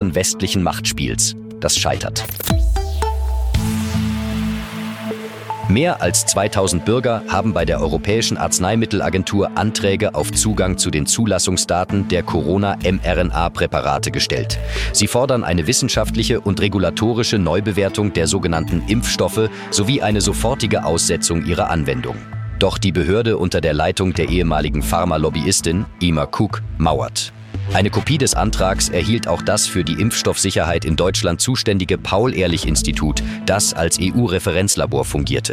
Spuren westlichen Machtspiels. Das scheitert. Mehr als 2000 Bürger haben bei der Europäischen Arzneimittelagentur Anträge auf Zugang zu den Zulassungsdaten der Corona-mRNA-Präparate gestellt. Sie fordern eine wissenschaftliche und regulatorische Neubewertung der sogenannten Impfstoffe sowie eine sofortige Aussetzung ihrer Anwendung. Doch die Behörde unter der Leitung der ehemaligen Pharmalobbyistin Emer Cook mauert. Eine Kopie des Antrags erhielt auch das für die Impfstoffsicherheit in Deutschland zuständige Paul-Ehrlich-Institut, das als EU-Referenzlabor fungierte.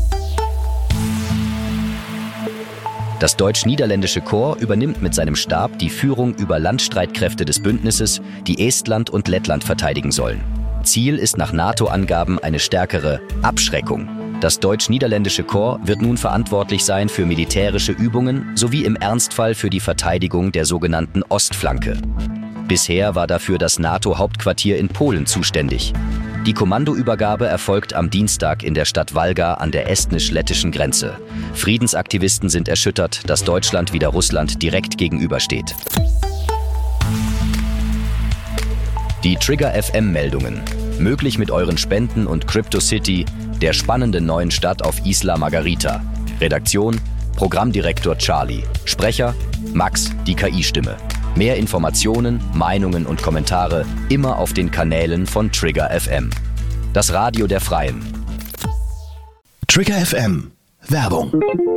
Das deutsch-niederländische Korps übernimmt mit seinem Stab die Führung über Landstreitkräfte des Bündnisses, die Estland und Lettland verteidigen sollen. Ziel ist nach NATO-Angaben eine stärkere Abschreckung. Das deutsch-niederländische Korps wird nun verantwortlich sein für militärische Übungen sowie im Ernstfall für die Verteidigung der sogenannten Ostflanke. Bisher war dafür das NATO-Hauptquartier in Polen zuständig. Die Kommandoübergabe erfolgt am Dienstag in der Stadt Valga an der estnisch-lettischen Grenze. Friedensaktivisten sind erschüttert, dass Deutschland wieder Russland direkt gegenübersteht. Die Trigger FM-Meldungen. Möglich mit euren Spenden und CryptoCity, der spannenden neuen Stadt auf Isla Margarita. Redaktion: Programmdirektor Charlie. Sprecher: Max, die KI-Stimme. Mehr Informationen, Meinungen und Kommentare immer auf den Kanälen von Trigger FM. Das Radio der Freien. Trigger FM. Werbung.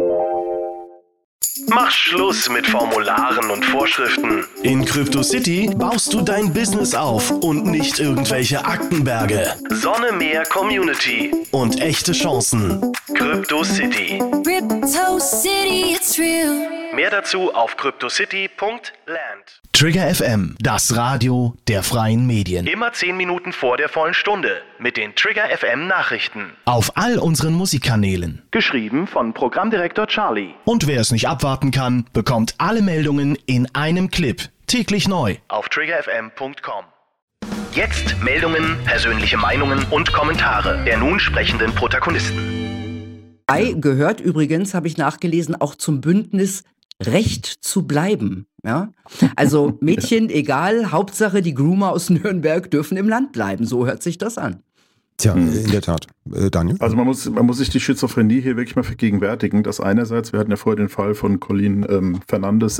Mach Schluss mit Formularen und Vorschriften. In CryptoCity baust du dein Business auf und nicht irgendwelche Aktenberge. Sonne, Meer, Community. Und echte Chancen. CryptoCity. CryptoCity, it's real. Mehr dazu auf cryptocity.land. Trigger FM, das Radio der freien Medien. Immer 10 Minuten vor der vollen Stunde mit den Trigger FM Nachrichten. Auf all unseren Musikkanälen. Geschrieben von Programmdirektor Charlie. Und wer es nicht abwarten kann, bekommt alle Meldungen in einem Clip. Täglich neu. Auf triggerfm.com. Jetzt Meldungen, persönliche Meinungen und Kommentare der nun sprechenden Protagonisten. Gehört übrigens, habe ich nachgelesen, auch zum Bündnis Recht zu bleiben. Ja? Also Mädchen, egal, Hauptsache die Groomer aus Nürnberg dürfen im Land bleiben. So hört sich das an. Tja, in der Tat. Daniel? Also man muss sich die Schizophrenie hier wirklich mal vergegenwärtigen, dass einerseits, wir hatten ja vorher den Fall von Colin Fernandes,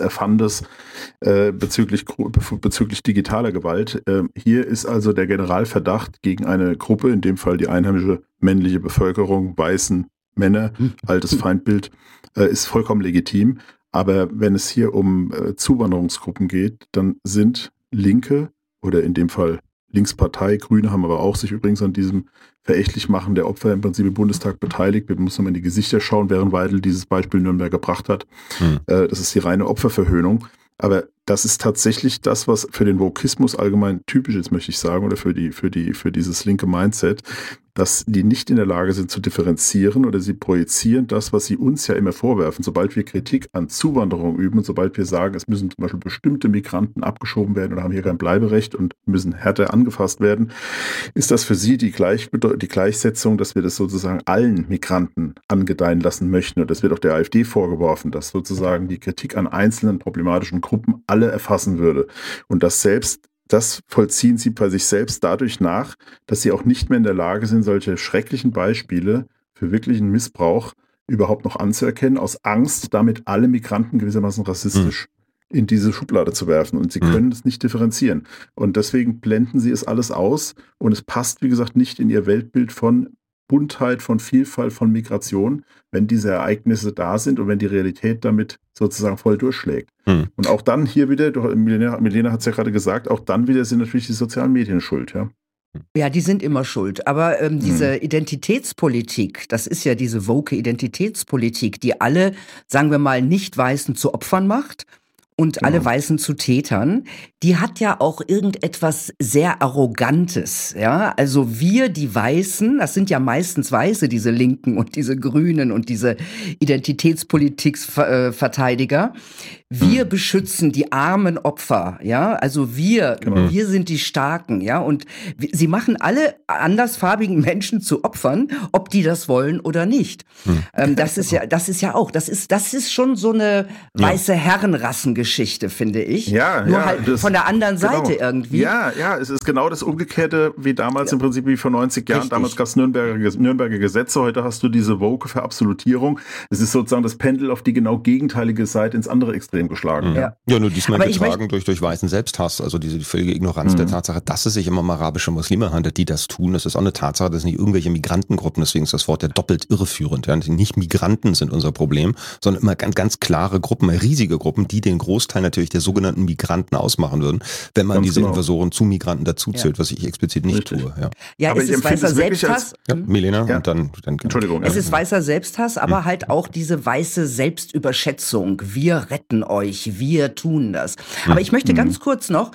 bezüglich digitaler Gewalt. Hier ist also der Generalverdacht gegen eine Gruppe, in dem Fall die einheimische männliche Bevölkerung, weißen Männer, altes Feindbild, ist vollkommen legitim. Aber wenn es hier um Zuwanderungsgruppen geht, dann sind Linke oder in dem Fall Linkspartei, Grüne haben aber auch sich übrigens an diesem Verächtlichmachen der Opfer im Prinzip im Bundestag beteiligt. Wir müssen mal in die Gesichter schauen, während Weidel dieses Beispiel Nürnberg gebracht hat. Das ist die reine Opferverhöhnung. Aber das ist tatsächlich das, was für den Wokismus allgemein typisch ist, möchte ich sagen, oder für dieses linke Mindset, dass die nicht in der Lage sind zu differenzieren oder sie projizieren das, was sie uns ja immer vorwerfen. Sobald wir Kritik an Zuwanderung üben und sobald wir sagen, es müssen zum Beispiel bestimmte Migranten abgeschoben werden oder haben hier kein Bleiberecht und müssen härter angefasst werden, ist das für sie die Gleichsetzung, dass wir das sozusagen allen Migranten angedeihen lassen möchten. Und das wird auch der AfD vorgeworfen, dass sozusagen die Kritik an einzelnen problematischen Gruppen alle erfassen würde. Und das vollziehen sie bei sich selbst dadurch nach, dass sie auch nicht mehr in der Lage sind, solche schrecklichen Beispiele für wirklichen Missbrauch überhaupt noch anzuerkennen, aus Angst, damit alle Migranten gewissermaßen rassistisch in diese Schublade zu werfen. Und sie können es nicht differenzieren. Und deswegen blenden sie es alles aus. Und es passt, wie gesagt, nicht in ihr Weltbild von Buntheit, von Vielfalt, von Migration, wenn diese Ereignisse da sind und wenn die Realität damit sozusagen voll durchschlägt. Und auch dann hier wieder, Milena hat es ja gerade gesagt, auch dann wieder sind natürlich die sozialen Medien schuld. Ja, die sind immer schuld. Aber diese Identitätspolitik, das ist ja diese woke Identitätspolitik, die alle, sagen wir mal, Nicht-Weißen zu Opfern macht und alle Weißen zu Tätern, die hat ja auch irgendetwas sehr Arrogantes, ja. Also wir, die Weißen, das sind ja meistens Weiße, diese Linken und diese Grünen und diese Identitätspolitik-Verteidiger. Wir beschützen die armen Opfer, ja. Also wir sind die Starken, ja. Und sie machen alle andersfarbigen Menschen zu Opfern, ob die das wollen oder nicht. Das ist schon so eine weiße Herrenrassengeschichte. Geschichte, finde ich. Ja, Nur ja, halt das- von der anderen Seite genau. irgendwie. Ja, es ist genau das Umgekehrte wie damals im Prinzip wie vor 90 Jahren. Richtig. Damals gab es Nürnberger Gesetze, heute hast du diese woke Verabsolutierung. Es ist sozusagen das Pendel auf die genau gegenteilige Seite ins andere Extrem geschlagen. Ja. Ja, nur diesmal Aber ich getragen durch weißen Selbsthass, also die völlige Ignoranz der Tatsache, dass es sich immer um arabische Muslime handelt, die das tun. Das ist auch eine Tatsache, das sind nicht irgendwelche Migrantengruppen, deswegen ist das Wort ja doppelt irreführend. Ja. Nicht Migranten sind unser Problem, sondern immer ganz, ganz klare Gruppen, riesige Gruppen, die den Großteil natürlich der sogenannten Migranten ausmachen würden, wenn man Ganz diese genau. Invasoren zu Migranten dazuzählt, Ja. was ich explizit nicht Richtig. tue. Ja, Ja, Aber es ich ist empfinde weißer es wirklich Selbsthass. ja Milena Ja. und dann Entschuldigung. Es ja. ist weißer Selbsthass, aber halt auch diese weiße Selbstüberschätzung. Wir retten euch, wir tun das. Aber ich möchte ganz kurz noch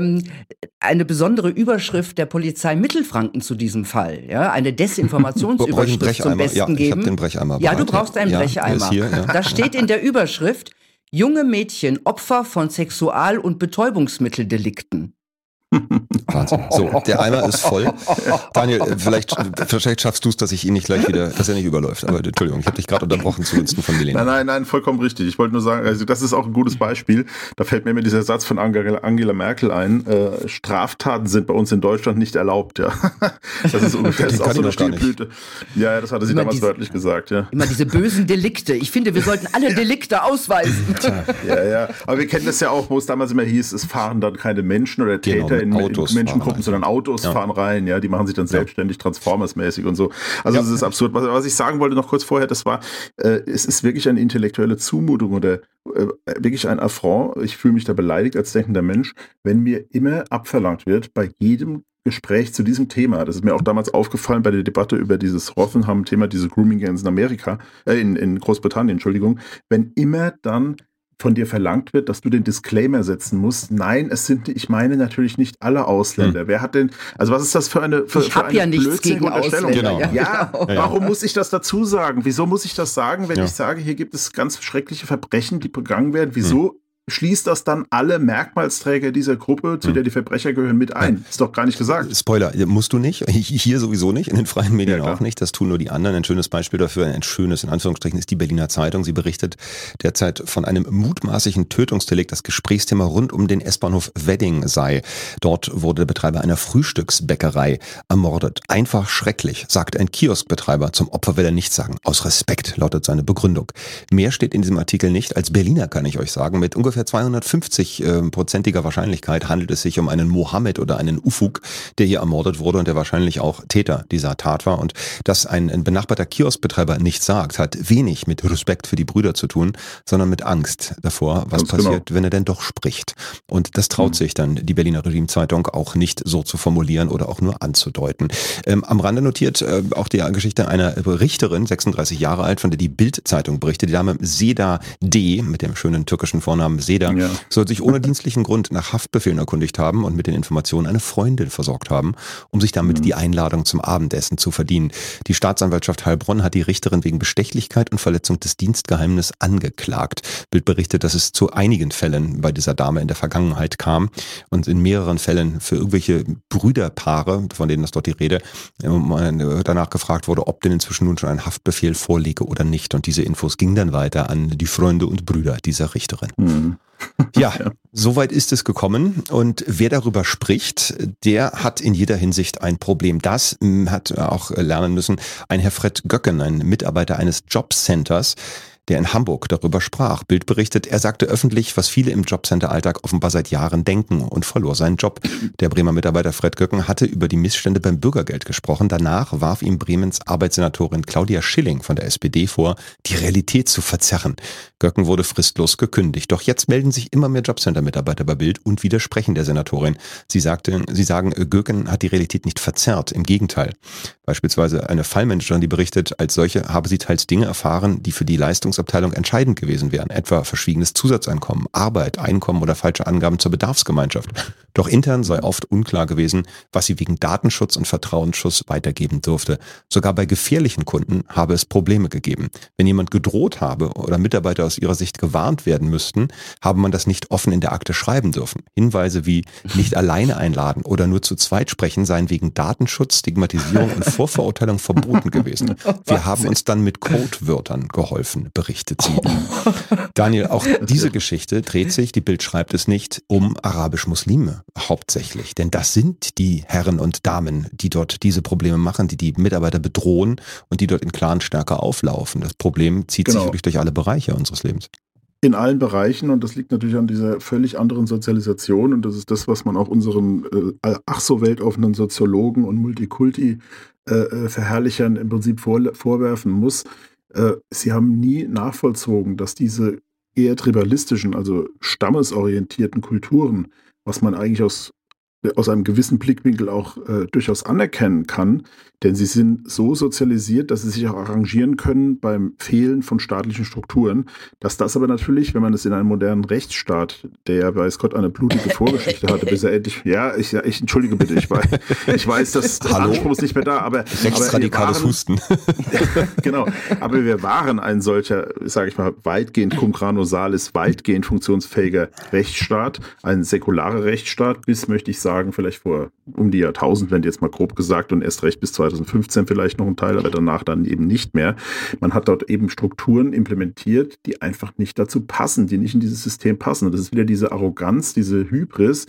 eine besondere Überschrift der Polizei Mittelfranken zu diesem Fall, ja, eine Desinformationsüberschrift zum Besten Ja, ich geben. habe den Brecheimer Ja, du bereit, brauchst einen ja, Brecheimer. der ist hier, ja. Da steht in der Überschrift: Junge Mädchen Opfer von Sexual- und Betäubungsmitteldelikten. Wahnsinn. So, der Eimer ist voll. Daniel, vielleicht schaffst du es, dass ich ihn nicht gleich wieder, dass er nicht überläuft. Aber Entschuldigung, ich habe dich gerade unterbrochen zugunsten von Milena. Nein, vollkommen richtig. Ich wollte nur sagen, also das ist auch ein gutes Beispiel. Da fällt mir immer dieser Satz von Angela Merkel ein, Straftaten sind bei uns in Deutschland nicht erlaubt. Ja, das ist ungefähr Den das ist auch kann so ich eine noch gar nicht. Stilblüte. Ja, das hatte sie Immer damals diese- wörtlich gesagt. Ja. Immer diese bösen Delikte. Ich finde, wir sollten alle Delikte ausweisen. Ja. Aber wir kennen das ja auch, wo es damals immer hieß, es fahren dann keine Menschen oder Genau, Täter mit in Autos Menschengruppen, fahren rein. sondern Autos fahren rein. Ja, die machen sich dann selbstständig, Transformers-mäßig und so. Also das ist absurd. Was ich sagen wollte noch kurz vorher, das war, es ist wirklich eine intellektuelle Zumutung oder wirklich ein Affront. Ich fühle mich da beleidigt als denkender Mensch, wenn mir immer abverlangt wird, bei jedem Gespräch zu diesem Thema, das ist mir auch damals aufgefallen bei der Debatte über dieses Rothenham-Thema, diese Grooming Gangs in Amerika, in Großbritannien, Entschuldigung, wenn immer dann von dir verlangt wird, dass du den Disclaimer setzen musst. Nein, ich meine natürlich nicht alle Ausländer. Wer hat denn, also was ist das für eine Ich habe ja nichts blödsinnige gegen Unterstellung? Ausländer. Genau. Ja, warum muss ich das dazu sagen? Wieso muss ich das sagen, wenn Ja. ich sage, hier gibt es ganz schreckliche Verbrechen, die begangen werden? Wieso schließt das dann alle Merkmalsträger dieser Gruppe, zu der die Verbrecher gehören, mit ein? Ist doch gar nicht gesagt. Spoiler, musst du nicht. Hier sowieso nicht, in den freien Medien Ja, klar. auch nicht. Das tun nur die anderen. Ein schönes Beispiel dafür, ein schönes, in Anführungsstrichen, ist die Berliner Zeitung. Sie berichtet derzeit von einem mutmaßlichen Tötungsdelikt. Das Gesprächsthema rund um den S-Bahnhof Wedding sei. Dort wurde der Betreiber einer Frühstücksbäckerei ermordet. Einfach schrecklich, sagt ein Kioskbetreiber. Zum Opfer will er nichts sagen. Aus Respekt, lautet seine Begründung. Mehr steht in diesem Artikel nicht. Als Berliner kann ich euch sagen, mit ungefähr 250-prozentiger Wahrscheinlichkeit handelt es sich um einen Mohammed oder einen Ufuk, der hier ermordet wurde und der wahrscheinlich auch Täter dieser Tat war. Und dass ein benachbarter Kioskbetreiber nichts sagt, hat wenig mit Respekt für die Brüder zu tun, sondern mit Angst davor, was Ganz passiert, wenn er denn doch spricht. Und das traut sich dann die Berliner Regime-Zeitung auch nicht so zu formulieren oder auch nur anzudeuten. Am Rande notiert auch die Geschichte einer Richterin, 36 Jahre alt, von der die Bild-Zeitung berichtet. Die Dame Seda D, mit dem schönen türkischen Vornamen Seda, soll sich ohne dienstlichen Grund nach Haftbefehlen erkundigt haben und mit den Informationen eine Freundin versorgt haben, um sich damit die Einladung zum Abendessen zu verdienen. Die Staatsanwaltschaft Heilbronn hat die Richterin wegen Bestechlichkeit und Verletzung des Dienstgeheimnisses angeklagt. Bild berichtet, dass es zu einigen Fällen bei dieser Dame in der Vergangenheit kam und in mehreren Fällen für irgendwelche Brüderpaare, von denen ist dort die Rede, danach gefragt wurde, ob denn inzwischen nun schon ein Haftbefehl vorliege oder nicht. Und diese Infos gingen dann weiter an die Freunde und Brüder dieser Richterin. Ja, soweit ist es gekommen. Und wer darüber spricht, der hat in jeder Hinsicht ein Problem. Das hat auch lernen müssen ein Herr Fred Göcken, ein Mitarbeiter eines Jobcenters, der in Hamburg darüber sprach. Bild berichtet, er sagte öffentlich, was viele im Jobcenter-Alltag offenbar seit Jahren denken und verlor seinen Job. Der Bremer Mitarbeiter Fred Göcken hatte über die Missstände beim Bürgergeld gesprochen. Danach warf ihm Bremens Arbeitssenatorin Claudia Schilling von der SPD vor, die Realität zu verzerren. Göcken wurde fristlos gekündigt. Doch jetzt melden sich immer mehr Jobcenter-Mitarbeiter bei Bild und widersprechen der Senatorin. Sie sagen, Göcken hat die Realität nicht verzerrt. Im Gegenteil. Beispielsweise eine Fallmanagerin, die berichtet, als solche habe sie teils Dinge erfahren, die für die Leistungsabteilung entscheidend gewesen wären, etwa verschwiegenes Zusatzeinkommen, Arbeit, Einkommen oder falsche Angaben zur Bedarfsgemeinschaft. Doch intern sei oft unklar gewesen, was sie wegen Datenschutz und Vertrauensschutz weitergeben durfte. Sogar bei gefährlichen Kunden habe es Probleme gegeben. Wenn jemand gedroht habe oder Mitarbeiter aus ihrer Sicht gewarnt werden müssten, habe man das nicht offen in der Akte schreiben dürfen. Hinweise wie nicht alleine einladen oder nur zu zweit sprechen seien wegen Datenschutz, Stigmatisierung und Vorverurteilung verboten gewesen. Wir haben uns dann mit Codewörtern geholfen, berichtet sie. Daniel, auch diese Geschichte dreht sich, die Bild schreibt es nicht, um arabisch-Muslime hauptsächlich. Denn das sind die Herren und Damen, die dort diese Probleme machen, die die Mitarbeiter bedrohen und die dort in Clanstärke auflaufen. Das Problem zieht sich wirklich durch alle Bereiche unseres Lebens. In allen Bereichen, und das liegt natürlich an dieser völlig anderen Sozialisation, und das ist das, was man auch unseren ach so weltoffenen Soziologen und Multikulti-Verherrlichern im Prinzip vorwerfen muss. Sie haben nie nachvollzogen, dass diese eher tribalistischen, also stammesorientierten Kulturen, was man eigentlich aus einem gewissen Blickwinkel auch durchaus anerkennen kann, denn sie sind so sozialisiert, dass sie sich auch arrangieren können beim Fehlen von staatlichen Strukturen, dass das aber natürlich, wenn man es in einem modernen Rechtsstaat, der ja weiß Gott eine blutige Vorgeschichte hatte, bis er endlich, ich entschuldige bitte, ich weiß, dass der Anspruch ist nicht mehr da, aber rechtsradikales Husten. Genau, aber wir waren ein solcher, sage ich mal, weitgehend cum grano salis, weitgehend funktionsfähiger Rechtsstaat, ein säkularer Rechtsstaat, bis, möchte ich sagen, vielleicht vor um die Jahrtausendwende jetzt mal grob gesagt und erst recht bis 2015 vielleicht noch ein Teil, aber danach dann eben nicht mehr. Man hat dort eben Strukturen implementiert, die einfach nicht dazu passen, die nicht in dieses System passen. Und das ist wieder diese Arroganz, diese Hybris,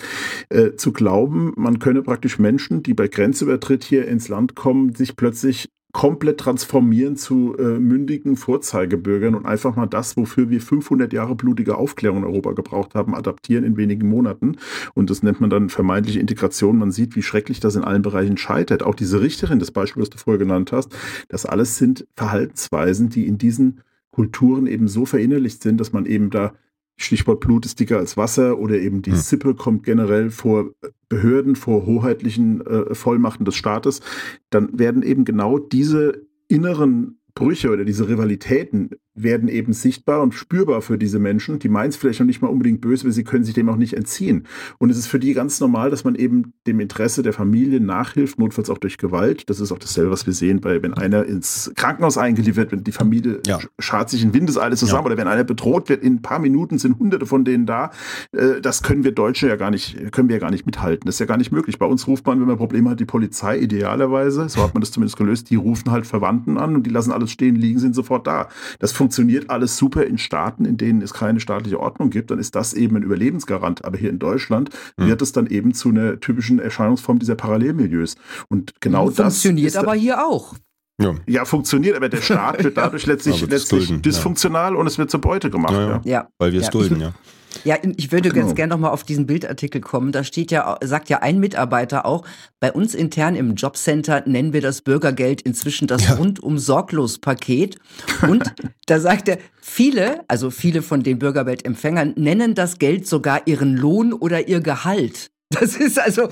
zu glauben, man könne praktisch Menschen, die bei Grenzübertritt hier ins Land kommen, sich plötzlich komplett transformieren zu mündigen Vorzeigebürgern und einfach mal das, wofür wir 500 Jahre blutige Aufklärung in Europa gebraucht haben, adaptieren in wenigen Monaten. Und das nennt man dann vermeintliche Integration. Man sieht, wie schrecklich das in allen Bereichen scheitert. Auch diese Richterin, das Beispiel, das du vorher genannt hast, das alles sind Verhaltensweisen, die in diesen Kulturen eben so verinnerlicht sind, dass man eben da, Stichwort Blut ist dicker als Wasser, oder eben die Sippe kommt generell vor Behörden, vor hoheitlichen Vollmachten des Staates, dann werden eben genau diese inneren Brüche oder diese Rivalitäten werden eben sichtbar und spürbar für diese Menschen. Die meinen es vielleicht noch nicht mal unbedingt böse, aber sie können sich dem auch nicht entziehen. Und es ist für die ganz normal, dass man eben dem Interesse der Familie nachhilft, notfalls auch durch Gewalt. Das ist auch dasselbe, was wir sehen, wenn einer ins Krankenhaus eingeliefert wird, wenn die Familie schart sich in Windeseile zusammen, oder wenn einer bedroht wird, in ein paar Minuten sind Hunderte von denen da. Das können wir Deutsche ja gar nicht mithalten. Das ist ja gar nicht möglich. Bei uns ruft man, wenn man Probleme hat, die Polizei idealerweise, so hat man das zumindest gelöst, die rufen halt Verwandten an und die lassen alles stehen, liegen, sind sofort da. Das funktioniert alles super in Staaten, in denen es keine staatliche Ordnung gibt, dann ist das eben ein Überlebensgarant. Aber hier in Deutschland wird es dann eben zu einer typischen Erscheinungsform dieser Parallelmilieus. Und genau das funktioniert aber hier auch. Ja, funktioniert, aber der Staat wird dadurch letztlich dysfunktional und es wird zur Beute gemacht. Ja. Weil wir es dulden, Ja, ich würde ganz gerne nochmal auf diesen Bildartikel kommen. Da sagt ja ein Mitarbeiter auch, bei uns intern im Jobcenter nennen wir das Bürgergeld inzwischen das Rundum-Sorglos-Paket. Und da sagt er, viele von den Bürgergeldempfängern nennen das Geld sogar ihren Lohn oder ihr Gehalt. Das ist also,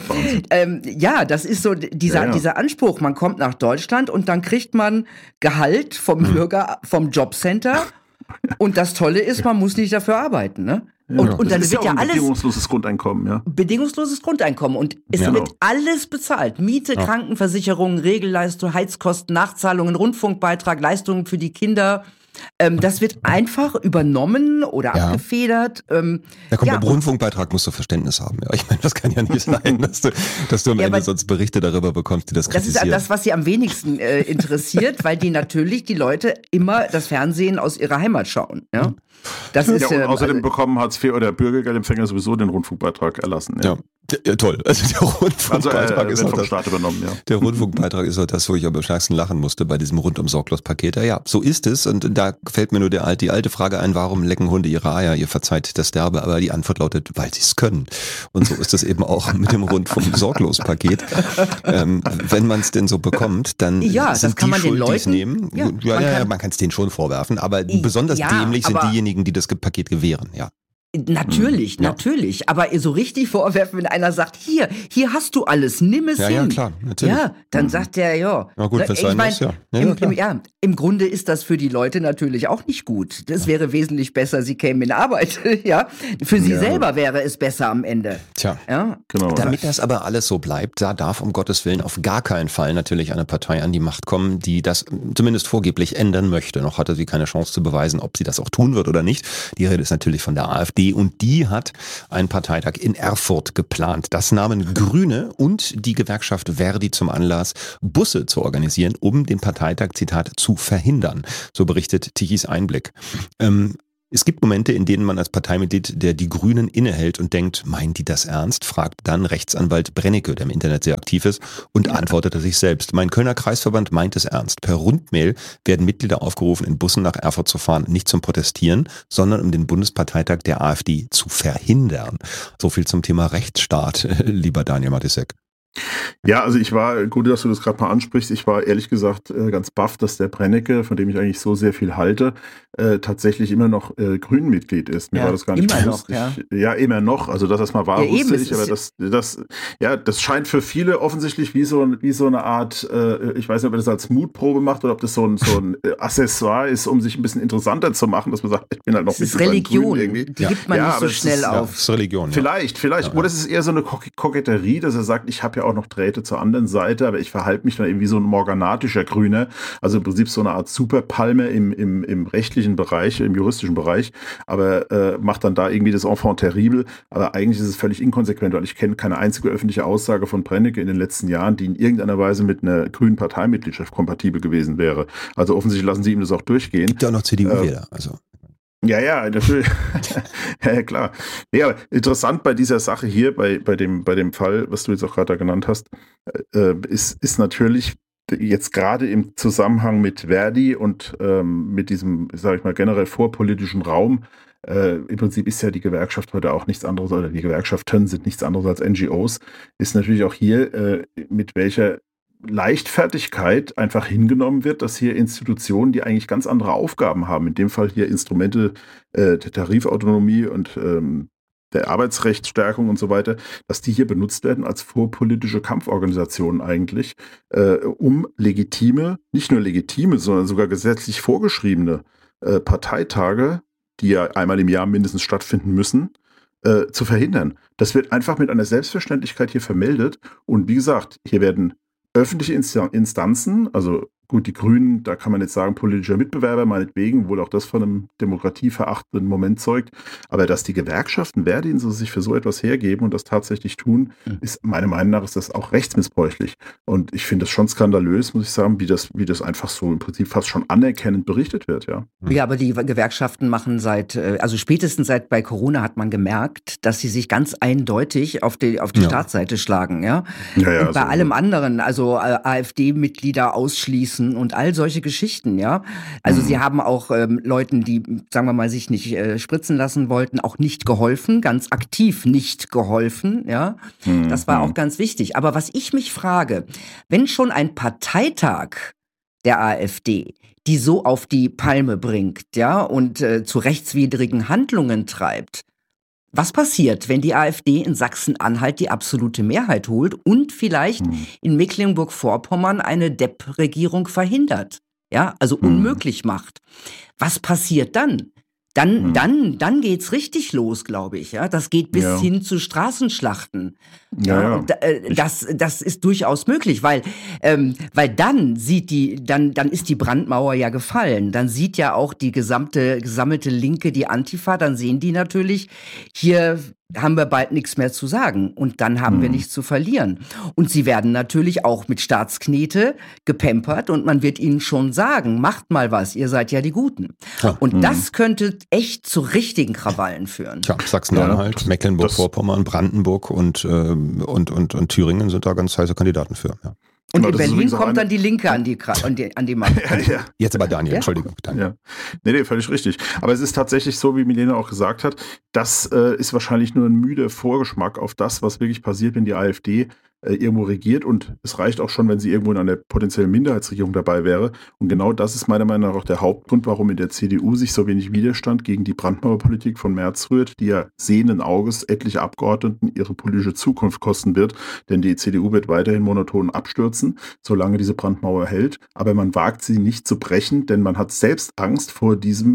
das ist so dieser Anspruch. Man kommt nach Deutschland und dann kriegt man Gehalt vom vom Jobcenter. Und das Tolle ist, man muss nicht dafür arbeiten, ne? Und dann wird ja alles bedingungsloses Grundeinkommen, bedingungsloses Grundeinkommen, und es wird alles bezahlt. Miete, Krankenversicherung, Regelleistung, Heizkosten, Nachzahlungen, Rundfunkbeitrag, Leistungen für die Kinder. Das wird einfach übernommen oder abgefedert. Beim Rundfunkbeitrag musst du Verständnis haben. Ja. Ich meine, das kann ja nicht sein, dass du am Ende sonst Berichte darüber bekommst, die das kritisieren. Das ist das, was sie am wenigsten interessiert, weil die natürlich die Leute immer das Fernsehen aus ihrer Heimat schauen. Ja? Das ist, und außerdem bekommen Hartz IV oder Bürgergeldempfänger sowieso den Rundfunkbeitrag erlassen. Ja, toll. Also der Rundfunkbeitrag ist vom Staat übernommen. Ja. Der Rundfunkbeitrag ist auch das, wo ich am stärksten lachen musste bei diesem Rundum-Sorglos-Paket. Ja, so ist es. Und da fällt mir nur die alte Frage ein: Warum lecken Hunde ihre Eier? Ihr verzeiht das Derbe, aber die Antwort lautet, weil sie es können. Und so ist es eben auch mit dem Rundum-Sorglos-Paket. Wenn man es denn so bekommt, dann sind die schuld, die es nehmen. Man kann es denen schon vorwerfen, aber besonders dämlich sind diejenigen, die das Paket gewähren, Natürlich. Aber so richtig vorwerfen, wenn einer sagt, hier hast du alles, nimm es hin. Ja, klar, natürlich. Ja, dann sagt der, Na gut, was sein muss, im Grunde ist das für die Leute natürlich auch nicht gut. Das wäre wesentlich besser, sie kämen in Arbeit. Für sie selber wäre es besser am Ende. Tja, genau. Damit das aber alles so bleibt, da darf um Gottes Willen auf gar keinen Fall natürlich eine Partei an die Macht kommen, die das zumindest vorgeblich ändern möchte. Noch hatte sie keine Chance zu beweisen, ob sie das auch tun wird oder nicht. Die Rede ist natürlich von der AfD. AfD und die hat einen Parteitag in Erfurt geplant. Das nahmen Grüne und die Gewerkschaft Verdi zum Anlass, Busse zu organisieren, um den Parteitag, Zitat, zu verhindern. So berichtet Tichys Einblick. Es gibt Momente, in denen man als Parteimitglied, der die Grünen innehält und denkt, meinen die das ernst? Fragt dann Rechtsanwalt Brennecke, der im Internet sehr aktiv ist, und antwortete sich selbst. Mein Kölner Kreisverband meint es ernst. Per Rundmail werden Mitglieder aufgerufen, in Bussen nach Erfurt zu fahren, nicht zum Protestieren, sondern um den Bundesparteitag der AfD zu verhindern. So viel zum Thema Rechtsstaat, lieber Daniel Matisek. Ja, also gut, dass du das gerade mal ansprichst, ich war ehrlich gesagt ganz baff, dass der Brennecke, von dem ich eigentlich so sehr viel halte, tatsächlich immer noch Grünen-Mitglied ist. Mir war das gar nicht bewusst. Ja, immer noch, also dass das mal war, ja, wusste ich, aber das scheint für viele offensichtlich wie so eine Art, ich weiß nicht, ob er das als Mutprobe macht oder ob das so ein Accessoire ist, um sich ein bisschen interessanter zu machen, dass man sagt, ich bin halt noch das ist Religion, die gibt man nicht so schnell auf. Das ist Religion, Vielleicht, oder es ist eher so eine Koketterie, dass er sagt, ich habe ja auch noch Drähte zur anderen Seite, aber ich verhalte mich dann irgendwie so ein morganatischer Grüner, also im Prinzip so eine Art Superpalme im rechtlichen Bereich, im juristischen Bereich, aber macht dann da irgendwie das Enfant terrible, aber eigentlich ist es völlig inkonsequent, weil ich kenne keine einzige öffentliche Aussage von Brennecke in den letzten Jahren, die in irgendeiner Weise mit einer grünen Parteimitgliedschaft kompatibel gewesen wäre. Also offensichtlich lassen sie ihm das auch durchgehen. Gibt ja auch noch CDU-Wähler, also. Ja, natürlich. Ja, klar. Ja, aber interessant bei dieser Sache hier, bei dem Fall, was du jetzt auch gerade da genannt hast, ist natürlich jetzt gerade im Zusammenhang mit Verdi und mit diesem, sage ich mal, generell vorpolitischen Raum, im Prinzip ist ja die Gewerkschaft heute auch nichts anderes, oder die Gewerkschaften sind nichts anderes als NGOs, ist natürlich auch hier, mit welcher Leichtfertigkeit einfach hingenommen wird, dass hier Institutionen, die eigentlich ganz andere Aufgaben haben, in dem Fall hier Instrumente der Tarifautonomie und der Arbeitsrechtsstärkung und so weiter, dass die hier benutzt werden als vorpolitische Kampforganisationen eigentlich, um nicht nur legitime, sondern sogar gesetzlich vorgeschriebene Parteitage, die ja einmal im Jahr mindestens stattfinden müssen, zu verhindern. Das wird einfach mit einer Selbstverständlichkeit hier vermeldet und wie gesagt, hier werden öffentliche Instanzen, also gut, die Grünen, da kann man jetzt sagen, politischer Mitbewerber, meinetwegen, wohl auch das von einem demokratieverachtenden Moment zeugt, aber dass die Gewerkschaften Verdi sich für so etwas hergeben und das tatsächlich tun, ist meiner Meinung nach ist das auch rechtsmissbräuchlich. Und ich finde das schon skandalös, muss ich sagen, wie das einfach so im Prinzip fast schon anerkennend berichtet wird, ja. Ja, aber die Gewerkschaften machen also spätestens seit bei Corona hat man gemerkt, dass sie sich ganz eindeutig auf die Startseite schlagen, ja. Und bei also, allem anderen, also AfD-Mitglieder ausschließen und all solche Geschichten, ja. Also sie haben auch Leuten, die, sagen wir mal, sich nicht spritzen lassen wollten, auch nicht geholfen, ganz aktiv nicht geholfen, ja. Das war auch ganz wichtig. Aber was ich mich frage, wenn schon ein Parteitag der AfD die so auf die Palme bringt, ja, und zu rechtswidrigen Handlungen treibt, was passiert, wenn die AfD in Sachsen-Anhalt die absolute Mehrheit holt und vielleicht in Mecklenburg-Vorpommern eine Depp-Regierung verhindert? Ja, also unmöglich macht. Was passiert dann? Dann geht's richtig los, glaube ich. Ja, das geht bis hin zu Straßenschlachten. Ja. Das ist durchaus möglich, weil dann ist die Brandmauer ja gefallen. Dann sieht ja auch die gesammelte Linke, die Antifa, dann sehen die natürlich, hier haben wir bald nichts mehr zu sagen und dann haben wir nichts zu verlieren. Und sie werden natürlich auch mit Staatsknete gepampert und man wird ihnen schon sagen, macht mal was, ihr seid ja die Guten. Ja. Und das könnte echt zu richtigen Krawallen führen. Ja, Sachsen-Anhalt, Mecklenburg-Vorpommern, Brandenburg und Thüringen sind da ganz heiße Kandidaten für. Ja. Und in Berlin kommt dann die Linke an die Macht. Ja. Jetzt aber Daniel, Entschuldigung. Daniel. Ja. Nee, völlig richtig. Aber es ist tatsächlich so, wie Milena auch gesagt hat, das ist wahrscheinlich nur ein müder Vorgeschmack auf das, was wirklich passiert, wenn die AfD irgendwo regiert und es reicht auch schon, wenn sie irgendwo in einer potenziellen Minderheitsregierung dabei wäre. Und genau das ist meiner Meinung nach auch der Hauptgrund, warum in der CDU sich so wenig Widerstand gegen die Brandmauerpolitik von Merz rührt, die ja sehenden Auges etliche Abgeordneten ihre politische Zukunft kosten wird. Denn die CDU wird weiterhin monoton abstürzen, solange diese Brandmauer hält. Aber man wagt sie nicht zu brechen, denn man hat selbst Angst vor diesem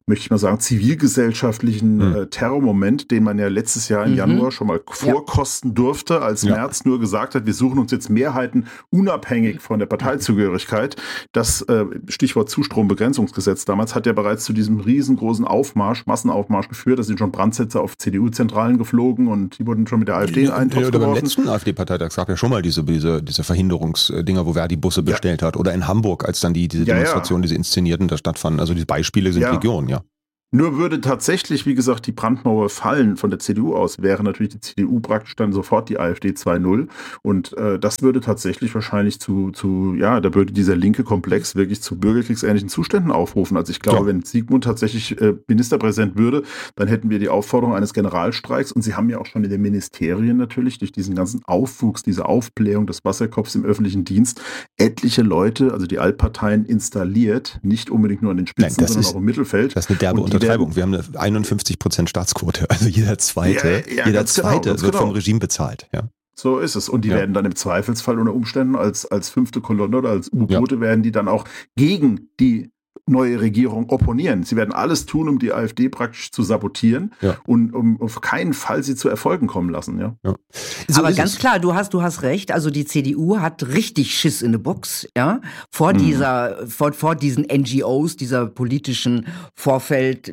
möchte ich mal sagen, zivilgesellschaftlichen Terrormoment, den man ja letztes Jahr im Januar schon mal vorkosten durfte, als Merz nur gesagt hat, wir suchen uns jetzt Mehrheiten unabhängig von der Parteizugehörigkeit. Das Stichwort Zustrombegrenzungsgesetz damals hat ja bereits zu diesem riesengroßen Massenaufmarsch geführt. Da sind schon Brandsätze auf CDU-Zentralen geflogen und die wurden schon mit der AfD in einen Topf geworfen. Beim letzten AfD-Parteitag gab ja schon mal diese Verhinderungsdinger, wo Verdi Busse bestellt hat. Oder in Hamburg, als dann diese Demonstrationen, diese inszenierten, da stattfanden. Also die Beispiele sind Legion, Nur würde tatsächlich, wie gesagt, die Brandmauer fallen von der CDU aus, wäre natürlich die CDU praktisch dann sofort die AfD 2.0 und das würde tatsächlich wahrscheinlich da würde dieser linke Komplex wirklich zu bürgerkriegsähnlichen Zuständen aufrufen. Also ich glaube, wenn Sigmund tatsächlich Ministerpräsident würde, dann hätten wir die Aufforderung eines Generalstreiks und sie haben ja auch schon in den Ministerien natürlich durch diesen ganzen Aufwuchs, diese Aufblähung des Wasserkopfs im öffentlichen Dienst etliche Leute, also die Altparteien installiert, nicht unbedingt nur an den Spitzen, sondern auch im Mittelfeld. Das ist eine derbe Untertreibung. Wir haben eine 51% Staatsquote. Also jeder Zweite wird vom Regime bezahlt. Ja. So ist es. Und die werden dann im Zweifelsfall unter Umständen als fünfte Kolonne oder als U-Boote werden die dann auch gegen die neue Regierung opponieren. Sie werden alles tun, um die AfD praktisch zu sabotieren und um auf keinen Fall sie zu Erfolgen kommen lassen. Ja. So aber ganz klar, du hast recht. Also die CDU hat richtig Schiss in der Box, vor diesen NGOs, diesem politischen Vorfeld.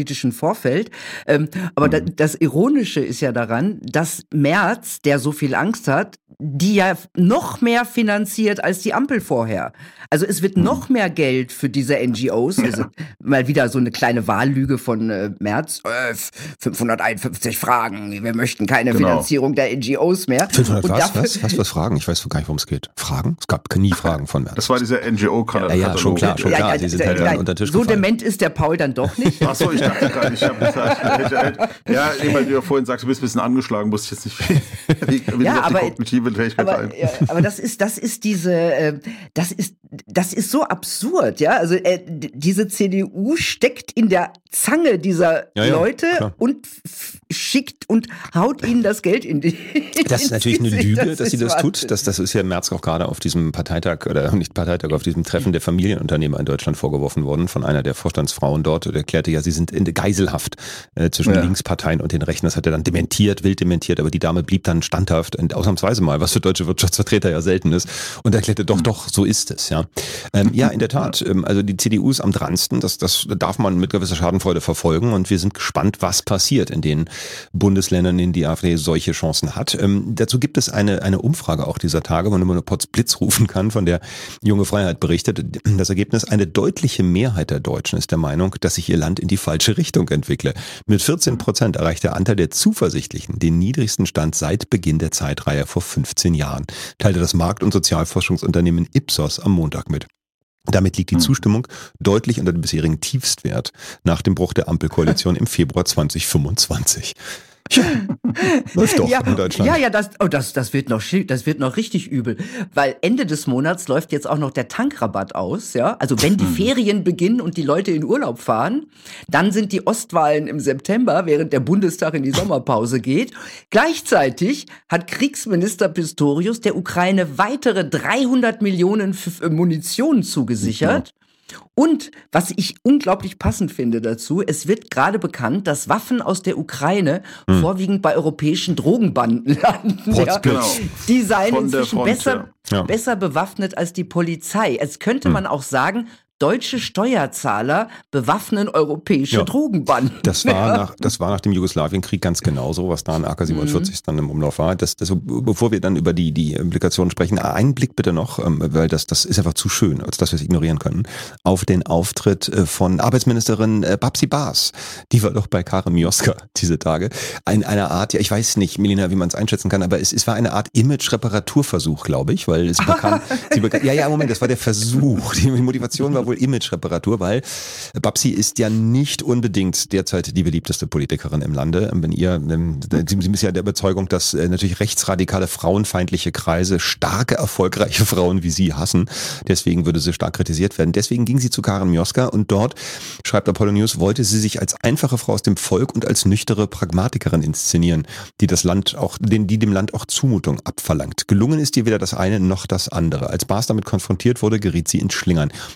Aber das Ironische ist ja daran, dass Merz, der so viel Angst hat, die ja noch mehr finanziert als die Ampel vorher. Also es wird noch mehr Geld für diese NGOs. Also mal wieder so eine kleine Wahllüge von Merz. 551 Fragen. Wir möchten keine Finanzierung der NGOs mehr. 500 was Fragen? Ich weiß gar nicht, worum es geht. Fragen? Es gab nie Fragen von Merz. Das war dieser NGO-Katalog. Ja, schon klar. Die sind halt unter den Tisch so gefallen. dement ist der Paul dann doch nicht. Achso, ich dachte gerade, ich habe gesagt, weil du ja vorhin sagst, du bist ein bisschen angeschlagen, musst ich jetzt nicht wie die kognitive Fähigkeit ein. Aber das ist so absurd, Also diese CDU steckt in der Zange dieser Leute und schickt und haut ihnen das Geld in die. Das ist natürlich eine Lüge, dass sie das tut. Das ist ja Merz auch gerade auf diesem Parteitag, oder nicht Parteitag, auf diesem Treffen der Familienunternehmer in Deutschland vorgeworfen worden von einer der Vorstandsfrauen dort und erklärte ja, sie sind in Geiselhaft zwischen den Linksparteien und den Rechten. Das hat er dann wild dementiert, aber die Dame blieb dann standhaft und ausnahmsweise mal, was für deutsche Wirtschaftsvertreter ja selten ist, und erklärte doch, so ist es, in der Tat, also die CDU ist am dransten, das darf man mit gewisser Schadenfreude verfolgen und wir sind gespannt, was passiert in den Bundesländern, in denen die AfD solche Chancen hat. Dazu gibt es eine Umfrage auch dieser Tage, wo man nur Blitz rufen kann, von der Junge Freiheit berichtet. Das Ergebnis: eine deutliche Mehrheit der Deutschen ist der Meinung, dass sich ihr Land in die falsche Richtung entwickle. Mit 14% erreicht der Anteil der Zuversichtlichen den niedrigsten Stand seit Beginn der Zeitreihe vor 15 Jahren, teilte das Markt- und Sozialforschungsunternehmen Ipsos am Montag mit. Damit liegt die Zustimmung deutlich unter dem bisherigen Tiefstwert nach dem Bruch der Ampelkoalition im Februar 2025. Läuft doch in Deutschland. Das wird noch richtig übel, weil Ende des Monats läuft jetzt auch noch der Tankrabatt aus, Also wenn die Ferien beginnen und die Leute in Urlaub fahren, dann sind die Ostwahlen im September, während der Bundestag in die Sommerpause geht. Gleichzeitig hat Kriegsminister Pistorius der Ukraine weitere 300 Millionen Munition zugesichert. Und was ich unglaublich passend finde dazu, es wird gerade bekannt, dass Waffen aus der Ukraine vorwiegend bei europäischen Drogenbanden landen. Die seien inzwischen besser bewaffnet als die Polizei. Es könnte man auch sagen, deutsche Steuerzahler bewaffnen europäische Drogenbanden. Das war nach dem Jugoslawienkrieg ganz genauso, was da in AK-47 dann im Umlauf war. Bevor wir dann über die Implikationen sprechen, einen Blick bitte noch, weil das ist einfach zu schön, als dass wir es ignorieren können, auf den Auftritt von Arbeitsministerin Babsi Baas. Die war doch bei Karin Mioska diese Tage. In einer Art, ich weiß nicht, Melina, wie man es einschätzen kann, aber es war eine Art Image-Reparaturversuch, glaube ich, weil sie bekam, das war der Versuch. Die Motivation war wohl Image-Reparatur, weil Babsi ist ja nicht unbedingt derzeit die beliebteste Politikerin im Lande. Sie ist ja der Überzeugung, dass natürlich rechtsradikale, frauenfeindliche Kreise starke, erfolgreiche Frauen wie sie hassen. Deswegen würde sie stark kritisiert werden. Deswegen ging sie zu Karin Mioska und dort, schreibt Apollo News, wollte sie sich als einfache Frau aus dem Volk und als nüchtere Pragmatikerin inszenieren, die dem Land auch Zumutung abverlangt. Gelungen ist ihr weder das eine noch das andere. Als Baas damit konfrontiert wurde, geriet sie ins Schlingern. Überhaupt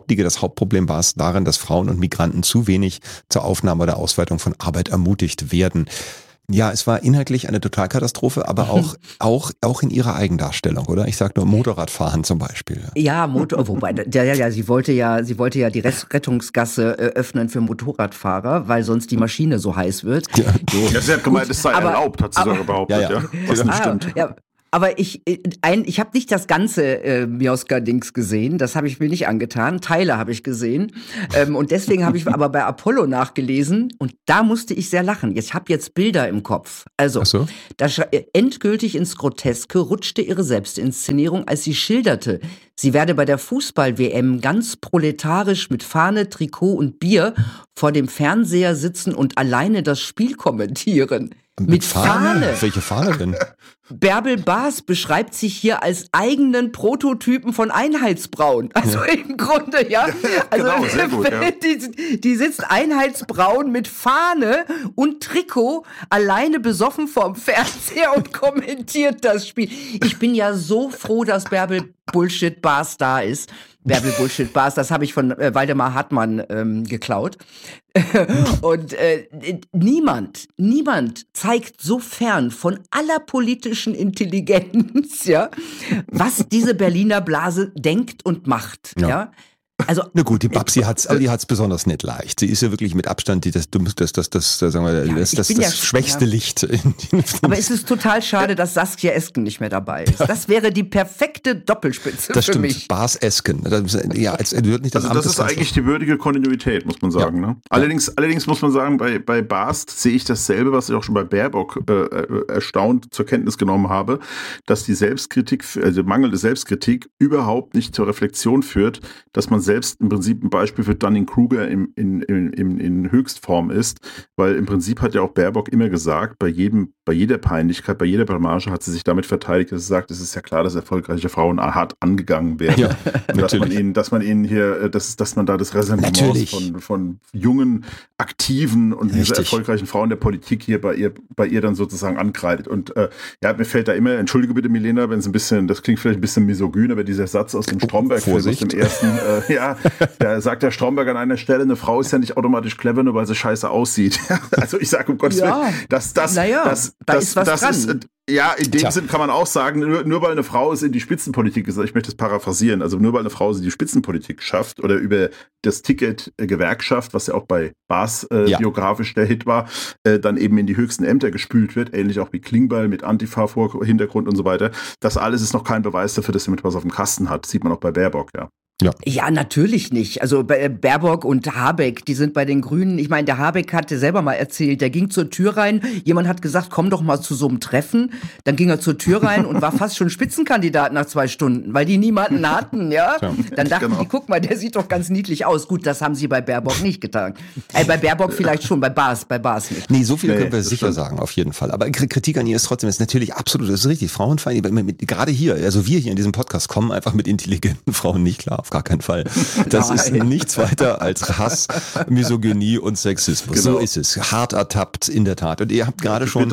das Hauptproblem war es darin, dass Frauen und Migranten zu wenig zur Aufnahme oder Ausweitung von Arbeit ermutigt werden. Ja, es war inhaltlich eine Totalkatastrophe, aber auch in ihrer Eigendarstellung, oder? Ich sag nur Motorradfahren zum Beispiel. Ja, wobei, sie wollte ja die Rettungsgasse öffnen für Motorradfahrer, weil sonst die Maschine so heiß wird. Ja. So. Ja, sie hat gemeint, es sei erlaubt, hat sie sogar behauptet. Ja. Was nicht stimmt. Ja. Aber ich habe nicht das ganze Mioska-Dings gesehen, das habe ich mir nicht angetan, Teile habe ich gesehen und deswegen habe ich aber bei Apollo nachgelesen und da musste ich sehr lachen. Ich habe jetzt Bilder im Kopf. Also, endgültig ins Groteske rutschte ihre Selbstinszenierung, als sie schilderte, sie werde bei der Fußball-WM ganz proletarisch mit Fahne, Trikot und Bier vor dem Fernseher sitzen und alleine das Spiel kommentieren. Mit Fahne? Welche Fahne denn? Bärbel Baas beschreibt sich hier als eigenen Prototypen von Einheitsbraun. Also im Grunde, ja. Also genau, sehr gut, ja. Die sitzt einheitsbraun mit Fahne und Trikot alleine besoffen vorm Fernseher und kommentiert das Spiel. Ich bin ja so froh, dass Bärbel Bullshit Baas da ist. Bärbel Bullshit Baas, das habe ich von Waldemar Hartmann geklaut. Und niemand zeigt so fern von aller politischen Intelligenz, ja, was diese Berliner Blase denkt und macht, ja. Also, na gut, die Babsi hat's besonders nicht leicht. Sie ist ja wirklich mit Abstand das schwächste Licht. Aber es ist total schade, dass Saskia Esken nicht mehr dabei ist. Das wäre die perfekte Doppelspitze das für stimmt, mich. Bas Esken. Ja, das ist eigentlich die würdige Kontinuität, muss man sagen. Ja. Ne? Allerdings muss man sagen, bei Bas sehe ich dasselbe, was ich auch schon bei Baerbock erstaunt zur Kenntnis genommen habe, dass die Selbstkritik, also mangelnde Selbstkritik überhaupt nicht zur Reflexion führt, dass man selbst im Prinzip ein Beispiel für Dunning-Kruger in Höchstform ist, weil im Prinzip hat ja auch Baerbock immer gesagt, bei jeder Peinlichkeit, bei jeder Blamage hat sie sich damit verteidigt, dass sie sagt, es ist ja klar, dass erfolgreiche Frauen hart angegangen werden. Ja, und dass man ihnen hier, dass man da das Ressentiment von jungen, aktiven und dieser erfolgreichen Frauen der Politik hier bei ihr dann sozusagen ankreidet. Und mir fällt da immer, entschuldige bitte Milena, wenn es ein bisschen, das klingt vielleicht ein bisschen misogyn, aber dieser Satz aus dem Stromberg-Film, aus dem ersten, da sagt der Stromberg an einer Stelle, eine Frau ist ja nicht automatisch clever, nur weil sie scheiße aussieht. Also ich sage, um Gottes Willen, da ist was dran. Ja, in dem Sinn kann man auch sagen, nur weil eine Frau es in die Spitzenpolitik ist, ich möchte es paraphrasieren, also nur weil eine Frau es in die Spitzenpolitik schafft oder über das Ticket Gewerkschaft, was ja auch bei Bas biografisch der Hit war, dann eben in die höchsten Ämter gespült wird, ähnlich auch wie Klingbeil mit Antifa-Hintergrund und so weiter. Das alles ist noch kein Beweis dafür, dass jemand was auf dem Kasten hat. Sieht man auch bei Baerbock, Ja, natürlich nicht. Also Baerbock und Habeck, die sind bei den Grünen. Ich meine, der Habeck hatte selber mal erzählt, der ging zur Tür rein, jemand hat gesagt, komm doch mal zu so einem Treffen. Dann ging er zur Tür rein und war fast schon Spitzenkandidat nach 2 Stunden, weil die niemanden hatten, ja. Dann dachten die, guck mal, der sieht doch ganz niedlich aus. Gut, das haben sie bei Baerbock nicht getan. Bei Baerbock vielleicht schon, bei Bas nicht. Nee, so viel können wir sicher sagen, auf jeden Fall. Aber Kritik an ihr ist trotzdem, ist natürlich absolut, das ist richtig, frauenfeindlich. Gerade hier, also wir hier in diesem Podcast kommen einfach mit intelligenten Frauen nicht klar, auf gar keinen Fall. Das ist nichts weiter als Hass, Misogynie und Sexismus. Genau. So ist es. Hart ertappt, in der Tat. Und ihr habt gerade schon,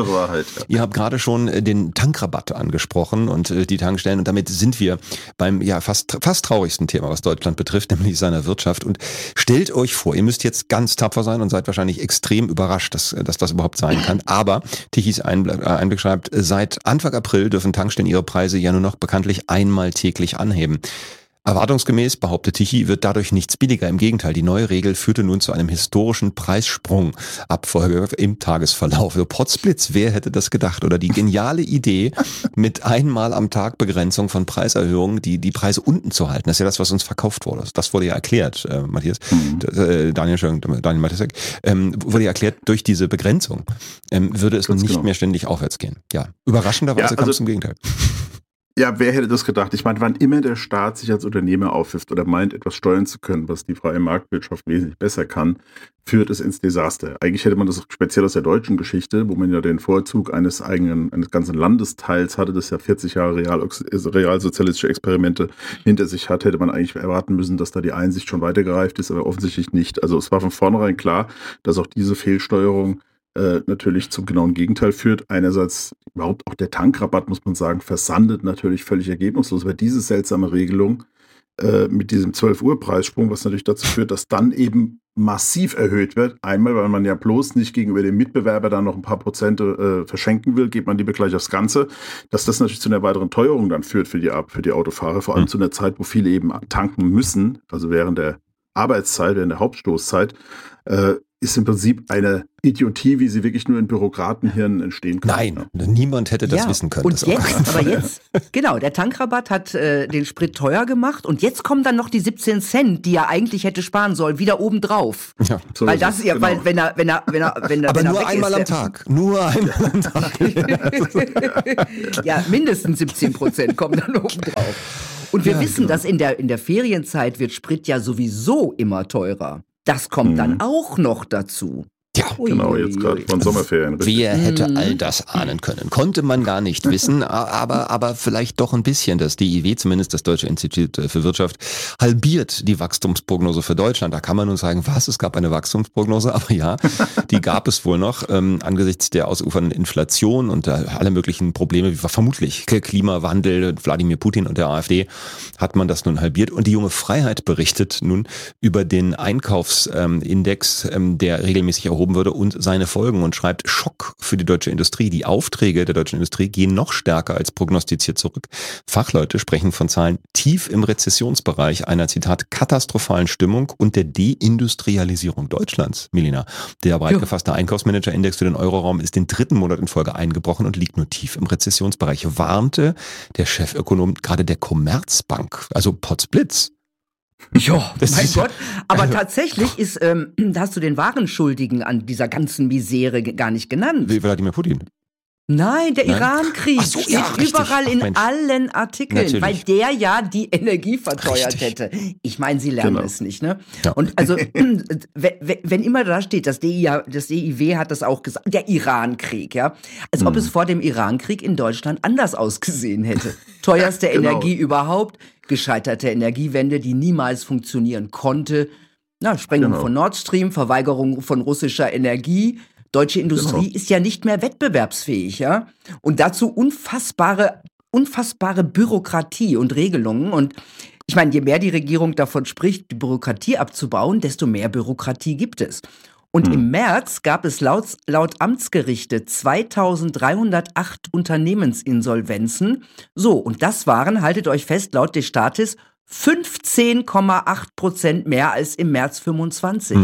den Tankrabatt angesprochen und die Tankstellen. Und damit sind wir beim fast traurigsten Thema, was Deutschland betrifft, nämlich seiner Wirtschaft. Und stellt euch vor, ihr müsst jetzt ganz tapfer sein und seid wahrscheinlich extrem überrascht, dass das überhaupt sein kann. Aber Tichys Einblick schreibt, seit Anfang April dürfen Tankstellen ihre Preise ja nur noch bekanntlich einmal täglich anheben. Erwartungsgemäß, behauptet Tichy, wird dadurch nichts billiger. Im Gegenteil, die neue Regel führte nun zu einem historischen Preissprung. Abfolge im Tagesverlauf. So Potzblitz, wer hätte das gedacht? Oder die geniale Idee, mit einmal am Tag Begrenzung von Preiserhöhungen, die Preise unten zu halten. Das ist ja das, was uns verkauft wurde. Das wurde ja erklärt, Matthias, Daniel Matisek, wurde ja erklärt, durch diese Begrenzung würde es nicht mehr ständig aufwärts gehen. Ja, überraschenderweise kam es zum Gegenteil. Ja, wer hätte das gedacht? Ich meine, wann immer der Staat sich als Unternehmer aufwirft oder meint, etwas steuern zu können, was die freie Marktwirtschaft wesentlich besser kann, führt es ins Desaster. Eigentlich hätte man das speziell aus der deutschen Geschichte, wo man ja den Vorzug eines ganzen Landesteils hatte, das ja 40 Jahre realsozialistische Experimente hinter sich hat, hätte man eigentlich erwarten müssen, dass da die Einsicht schon weitergereift ist, aber offensichtlich nicht. Also es war von vornherein klar, dass auch diese Fehlsteuerung natürlich zum genauen Gegenteil führt. Einerseits überhaupt auch der Tankrabatt, muss man sagen, versandet natürlich völlig ergebnislos, weil diese seltsame Regelung mit diesem 12-Uhr-Preissprung, was natürlich dazu führt, dass dann eben massiv erhöht wird. Einmal, weil man ja bloß nicht gegenüber dem Mitbewerber dann noch ein paar Prozente verschenken will, geht man lieber gleich aufs Ganze, dass das natürlich zu einer weiteren Teuerung dann führt für die Autofahrer, vor allem zu einer Zeit, wo viele eben tanken müssen, also während der Arbeitszeit, während der Hauptstoßzeit, ist im Prinzip eine Idiotie, wie sie wirklich nur in Bürokratenhirnen entstehen kann. Nein, niemand hätte das wissen können. Und jetzt, genau, der Tankrabatt hat den Sprit teuer gemacht und jetzt kommen dann noch die 17 Cent, die er eigentlich hätte sparen sollen, wieder obendrauf. Ja, so weil das ja, genau. Weil wenn er aber wenn nur er einmal am Tag. Nur einmal am Tag. Ja, mindestens 17% kommen dann obendrauf. Und wir wissen, dass in der Ferienzeit wird Sprit ja sowieso immer teurer. Das kommt dann auch noch dazu. Ja, genau, jetzt gerade von Sommerferien. Wer hätte all das ahnen können? Konnte man gar nicht wissen, aber vielleicht doch ein bisschen. Das DIW, zumindest das Deutsche Institut für Wirtschaft, halbiert die Wachstumsprognose für Deutschland. Da kann man nun sagen, was, es gab eine Wachstumsprognose, aber ja, die gab es wohl noch. Angesichts der ausufernden Inflation und aller möglichen Probleme, wie vermutlich Klimawandel, Wladimir Putin und der AfD, hat man das nun halbiert. Und die Junge Freiheit berichtet nun über den Einkaufsindex, der regelmäßig erhoben würde und seine Folgen und schreibt: Schock für die deutsche Industrie. Die Aufträge der deutschen Industrie gehen noch stärker als prognostiziert zurück. Fachleute sprechen von Zahlen tief im Rezessionsbereich, einer, Zitat, katastrophalen Stimmung und der Deindustrialisierung Deutschlands. Melina, der breit gefasste Einkaufsmanager-Index für den Euroraum ist den 3. Monat in Folge eingebrochen und liegt nur tief im Rezessionsbereich, warnte der Chefökonom gerade der Commerzbank, also Potzblitz. Ja, mein Gott. Aber tatsächlich ist, da hast du den wahren Schuldigen an dieser ganzen Misere gar nicht genannt. Wie Wladimir Putin? Nein, der Irankrieg Ach so, ja, steht richtig. überall in allen Artikeln, Natürlich. weil der ja die Energie verteuert hätte. Ich meine, sie lernen es nicht, ne? Ja. Und also, wenn immer da steht, das DIW hat das auch gesagt, der Irankrieg, ja, als ob es vor dem Irankrieg in Deutschland anders ausgesehen hätte. Teuerste Energie überhaupt, gescheiterte Energiewende, die niemals funktionieren konnte, Sprengung von Nord Stream, Verweigerung von russischer Energie. Deutsche Industrie ist ja nicht mehr wettbewerbsfähig, ja. Und dazu unfassbare Bürokratie und Regelungen. Und ich meine, je mehr die Regierung davon spricht, die Bürokratie abzubauen, desto mehr Bürokratie gibt es. Und im März gab es laut Amtsgerichte 2308 Unternehmensinsolvenzen. So, und das waren, haltet euch fest, laut des Staates 15,8% mehr als im März 25.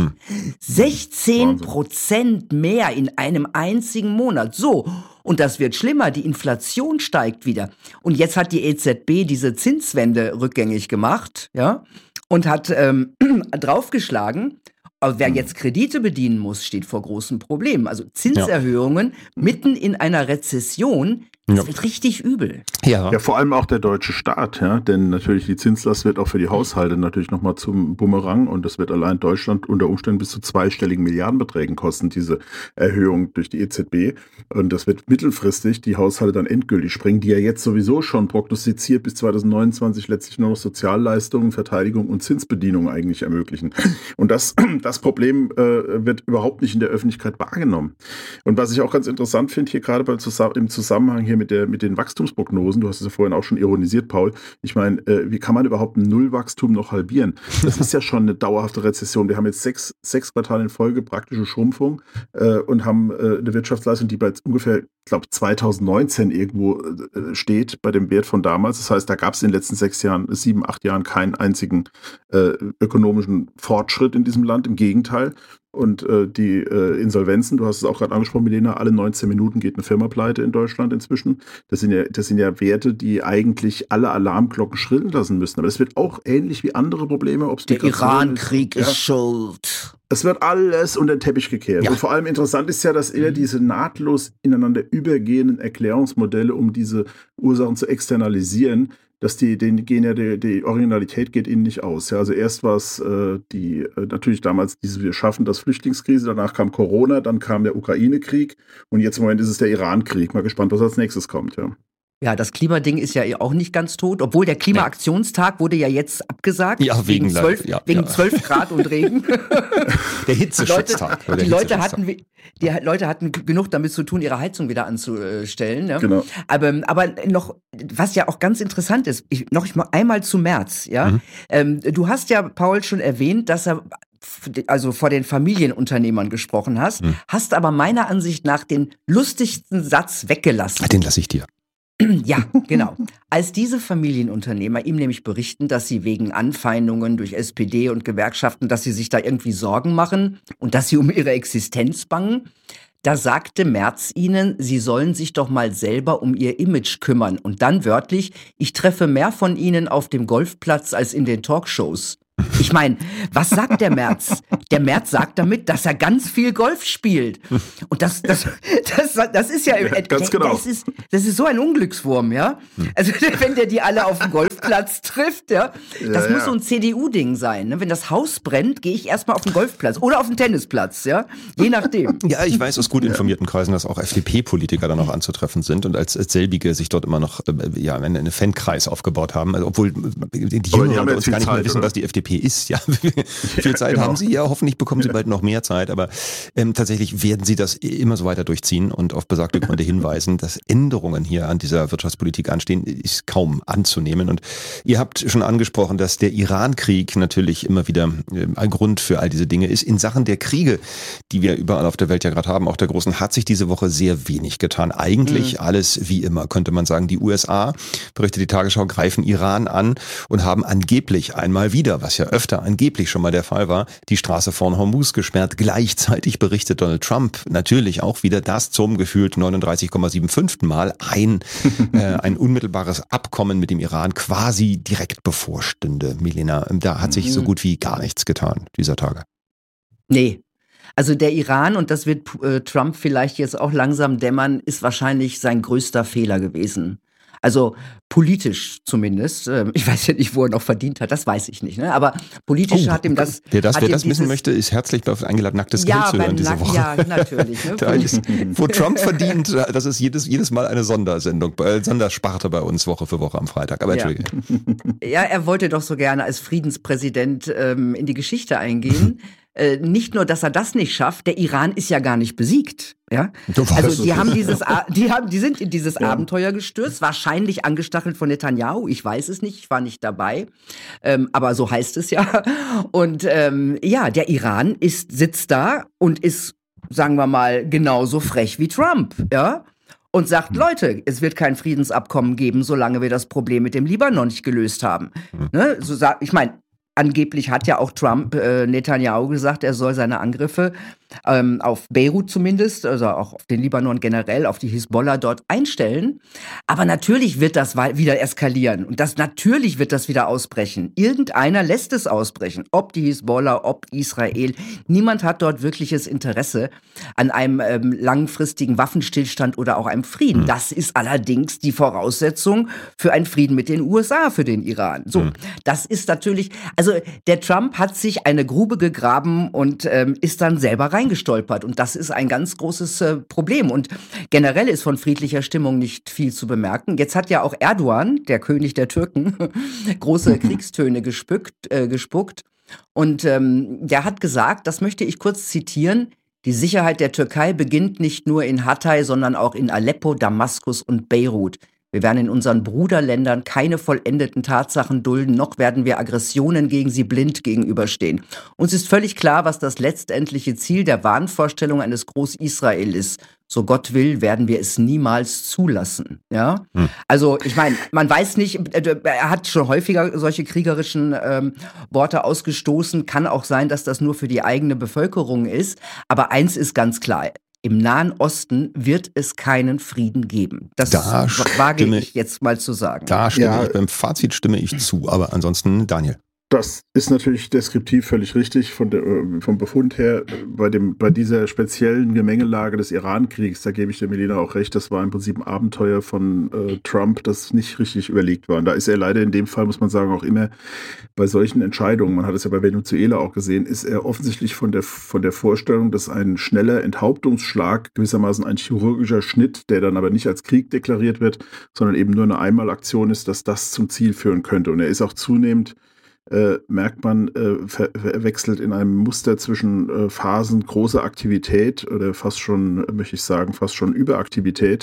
16% mehr in einem einzigen Monat. So, und das wird schlimmer, die Inflation steigt wieder. Und jetzt hat die EZB diese Zinswende rückgängig gemacht, ja, und hat draufgeschlagen. Aber wer jetzt Kredite bedienen muss, steht vor großen Problemen. Also Zinserhöhungen mitten in einer Rezession, das wird richtig übel. Ja, vor allem auch der deutsche Staat, ja, denn natürlich die Zinslast wird auch für die Haushalte natürlich nochmal zum Bumerang und das wird allein Deutschland unter Umständen bis zu zweistelligen Milliardenbeträgen kosten, diese Erhöhung durch die EZB. Und das wird mittelfristig die Haushalte dann endgültig sprengen, die ja jetzt sowieso schon prognostiziert bis 2029 letztlich nur noch Sozialleistungen, Verteidigung und Zinsbedienung eigentlich ermöglichen. Und das Problem wird überhaupt nicht in der Öffentlichkeit wahrgenommen. Und was ich auch ganz interessant finde, hier gerade im Zusammenhang hier mit den Wachstumsprognosen, du hast es ja vorhin auch schon ironisiert, Paul, ich meine, wie kann man überhaupt ein Nullwachstum noch halbieren? Das ist ja schon eine dauerhafte Rezession. Wir haben jetzt sechs Quartale in Folge praktische Schrumpfung und haben eine Wirtschaftsleistung, die bei ungefähr, ich glaube, 2019 irgendwo steht, bei dem Wert von damals. Das heißt, da gab es in den letzten 7, 8 Jahren keinen einzigen ökonomischen Fortschritt in diesem Land. Im Gegenteil. Und die Insolvenzen, du hast es auch gerade angesprochen, Milena, alle 19 Minuten geht eine Firma pleite in Deutschland inzwischen. Das sind ja Werte, die eigentlich alle Alarmglocken schrillen lassen müssen. Aber es wird auch ähnlich wie andere Probleme. Ob's der Irankrieg ist schuld. Es wird alles unter den Teppich gekehrt. Ja. Und vor allem interessant ist ja, dass eher diese nahtlos ineinander übergehenden Erklärungsmodelle, um diese Ursachen zu externalisieren, dass die Originalität geht ihnen nicht aus. Ja, also erst war es natürlich damals wir schaffen das Flüchtlingskrise, danach kam Corona, dann kam der Ukraine-Krieg und jetzt im Moment ist es der Iran-Krieg. Mal gespannt, was als nächstes kommt. Ja. Ja, das Klimading ist ja auch nicht ganz tot, obwohl der Klimaaktionstag wurde ja jetzt abgesagt. Ja, wegen 12 Grad und Regen. Der Hitzeschutztag. Die Leute hatten genug damit zu tun, ihre Heizung wieder anzustellen. Ne? Genau. Aber noch, was ja auch ganz interessant ist, noch einmal zu Merz. Ja? Du hast ja, Paul, schon erwähnt, dass er also vor den Familienunternehmern gesprochen hast aber meiner Ansicht nach den lustigsten Satz weggelassen. Den lasse ich dir. Ja, genau. Als diese Familienunternehmer ihm nämlich berichten, dass sie wegen Anfeindungen durch SPD und Gewerkschaften, dass sie sich da irgendwie Sorgen machen und dass sie um ihre Existenz bangen, da sagte Merz ihnen, sie sollen sich doch mal selber um ihr Image kümmern. Und dann wörtlich, ich treffe mehr von ihnen auf dem Golfplatz als in den Talkshows. Ich meine, was sagt der Merz? Der Merz sagt damit, dass er ganz viel Golf spielt. Und das ist ja ganz genau. Das ist so ein Unglückswurm, ja? Also wenn der die alle auf dem Golfplatz trifft, ja, das muss so ein CDU-Ding sein. Ne? Wenn das Haus brennt, gehe ich erstmal auf den Golfplatz oder auf den Tennisplatz, ja? Je nachdem. Ja, ich weiß aus gut informierten Kreisen, dass auch FDP-Politiker dann auch anzuzutreffen sind und als selbige sich dort immer noch einen Fankreis aufgebaut haben, also, obwohl die Jüngeren bei uns gar nicht mehr wissen, was die FDP ist. Ja, viel Zeit haben sie ja, hoffentlich bekommen sie bald noch mehr Zeit, aber tatsächlich werden sie das immer so weiter durchziehen und auf besagte Gründe hinweisen, dass Änderungen hier an dieser Wirtschaftspolitik anstehen, ist kaum anzunehmen. Und ihr habt schon angesprochen, dass der Iran-Krieg natürlich immer wieder ein Grund für all diese Dinge ist. In Sachen der Kriege, die wir überall auf der Welt ja gerade haben, auch der großen, hat sich diese Woche sehr wenig getan. Eigentlich alles wie immer, könnte man sagen. Die USA, berichtet die Tagesschau, greifen Iran an und haben angeblich einmal wieder, was ja öfter angeblich schon mal der Fall war, die Straße von Hormuz gesperrt. Gleichzeitig berichtet Donald Trump natürlich auch wieder, dass zum gefühlt 39,75. Mal ein unmittelbares Abkommen mit dem Iran quasi direkt bevorstünde. Milena, da hat sich so gut wie gar nichts getan dieser Tage. Nee. Also der Iran, und das wird Trump vielleicht jetzt auch langsam dämmern, ist wahrscheinlich sein größter Fehler gewesen. Also politisch zumindest. Ich weiß ja nicht, wo er noch verdient hat, das weiß ich nicht. Ne? Aber politisch hat ihm das... Wer das wissen möchte, ist herzlich eingeladen, nacktes Geld zu hören diese Woche. Ja, natürlich. Ne? Da ist, wo Trump verdient, das ist jedes Mal eine Sondersendung, Sondersparte bei uns Woche für Woche am Freitag. Aber Entschuldige. Ja, er wollte doch so gerne als Friedenspräsident in die Geschichte eingehen. Nicht nur, dass er das nicht schafft, der Iran ist ja gar nicht besiegt. Ja? Also die sind in dieses Abenteuer gestürzt, wahrscheinlich angestachelt von Netanyahu, ich weiß es nicht, ich war nicht dabei, aber so heißt es ja. Und der Iran sitzt da und ist, sagen wir mal, genauso frech wie Trump, ja? Und sagt, Leute, es wird kein Friedensabkommen geben, solange wir das Problem mit dem Libanon nicht gelöst haben. Ne? Ich meine, angeblich hat ja auch Trump Netanyahu gesagt, er soll seine Angriffe auf Beirut zumindest, also auch auf den Libanon generell, auf die Hisbollah dort einstellen. Aber natürlich wird das wieder eskalieren und natürlich wird das wieder ausbrechen. Irgendeiner lässt es ausbrechen, ob die Hisbollah, ob Israel. Niemand hat dort wirkliches Interesse an einem langfristigen Waffenstillstand oder auch einem Frieden. Das ist allerdings die Voraussetzung für einen Frieden mit den USA, für den Iran. So, das ist natürlich, also der Trump hat sich eine Grube gegraben und ist dann selber reingestolpert. Und das ist ein ganz großes Problem. Und generell ist von friedlicher Stimmung nicht viel zu bemerken. Jetzt hat ja auch Erdogan, der König der Türken, große Kriegstöne gespuckt. Und der hat gesagt, das möchte ich kurz zitieren, die Sicherheit der Türkei beginnt nicht nur in Hatay, sondern auch in Aleppo, Damaskus und Beirut. Wir werden in unseren Bruderländern keine vollendeten Tatsachen dulden, noch werden wir Aggressionen gegen sie blind gegenüberstehen. Uns ist völlig klar, was das letztendliche Ziel der Wahnvorstellung eines Groß-Israel ist. So Gott will, werden wir es niemals zulassen. Ja? Also ich meine, man weiß nicht, er hat schon häufiger solche kriegerischen Worte ausgestoßen. Kann auch sein, dass das nur für die eigene Bevölkerung ist. Aber eins ist ganz klar. Im Nahen Osten wird es keinen Frieden geben. Das wage ich jetzt mal zu sagen. Da stimme ich, beim Fazit stimme ich zu, aber ansonsten, Daniel. Das ist natürlich deskriptiv völlig richtig vom Befund her. Bei dieser speziellen Gemengelage des Iran-Kriegs, da gebe ich der Melina auch recht, das war im Prinzip ein Abenteuer von Trump, das nicht richtig überlegt war. Und da ist er leider in dem Fall, muss man sagen, auch immer bei solchen Entscheidungen, man hat es ja bei Venezuela auch gesehen, ist er offensichtlich von der Vorstellung, dass ein schneller Enthauptungsschlag, gewissermaßen ein chirurgischer Schnitt, der dann aber nicht als Krieg deklariert wird, sondern eben nur eine Einmalaktion ist, dass das zum Ziel führen könnte. Und er ist auch zunehmend, merkt man, wechselt in einem Muster zwischen Phasen großer Aktivität oder fast schon, möchte ich sagen, fast schon Überaktivität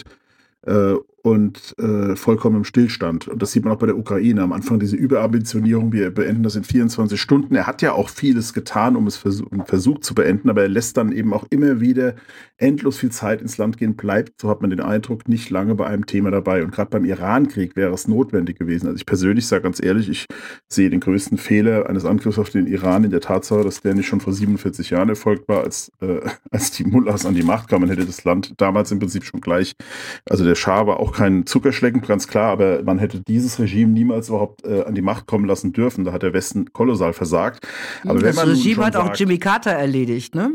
und vollkommenem Stillstand. Und das sieht man auch bei der Ukraine. Am Anfang diese Überambitionierung, wir beenden das in 24 Stunden. Er hat ja auch vieles getan, um einen Versuch zu beenden, aber er lässt dann eben auch immer wieder endlos viel Zeit ins Land gehen, bleibt, so hat man den Eindruck, nicht lange bei einem Thema dabei. Und gerade beim Iran-Krieg wäre es notwendig gewesen. Also ich persönlich sage ganz ehrlich, ich sehe den größten Fehler eines Angriffs auf den Iran in der Tatsache, dass der nicht schon vor 47 Jahren erfolgt war, als die Mullahs an die Macht kamen. Man hätte das Land damals im Prinzip schon gleich, also der Schah war auch kein Zuckerschlecken, ganz klar, aber man hätte dieses Regime niemals überhaupt an die Macht kommen lassen dürfen. Da hat der Westen kolossal versagt. Aber das Regime hat auch Jimmy Carter erledigt, ne?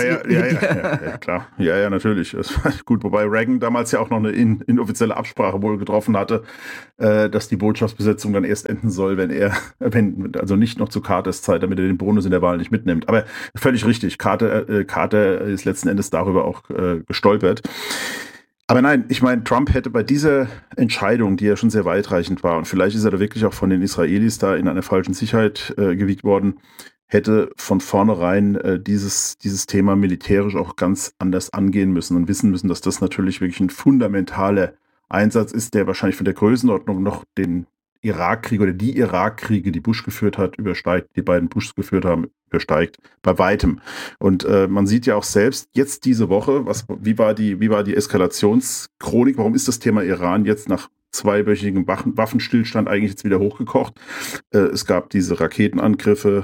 Ja, klar. Ja, natürlich. Das war gut, wobei Reagan damals ja auch noch eine inoffizielle Absprache wohl getroffen hatte, dass die Botschaftsbesetzung dann erst enden soll, also nicht noch zu Carters Zeit, damit er den Bonus in der Wahl nicht mitnimmt. Aber völlig richtig. Carter ist letzten Endes darüber auch gestolpert. Aber nein, ich meine, Trump hätte bei dieser Entscheidung, die ja schon sehr weitreichend war, und vielleicht ist er da wirklich auch von den Israelis da in einer falschen Sicherheit gewiegt worden, hätte von vornherein dieses Thema militärisch auch ganz anders angehen müssen und wissen müssen, dass das natürlich wirklich ein fundamentaler Einsatz ist, der wahrscheinlich von der Größenordnung noch den Irakkrieg oder die Irakkriege, die Bush geführt hat, übersteigt, die beiden Bushs geführt haben, übersteigt bei weitem. Und man sieht ja auch selbst jetzt diese Woche, wie war die Eskalationschronik, warum ist das Thema Iran jetzt nach zweiwöchigem Waffenstillstand eigentlich jetzt wieder hochgekocht? Es gab diese Raketenangriffe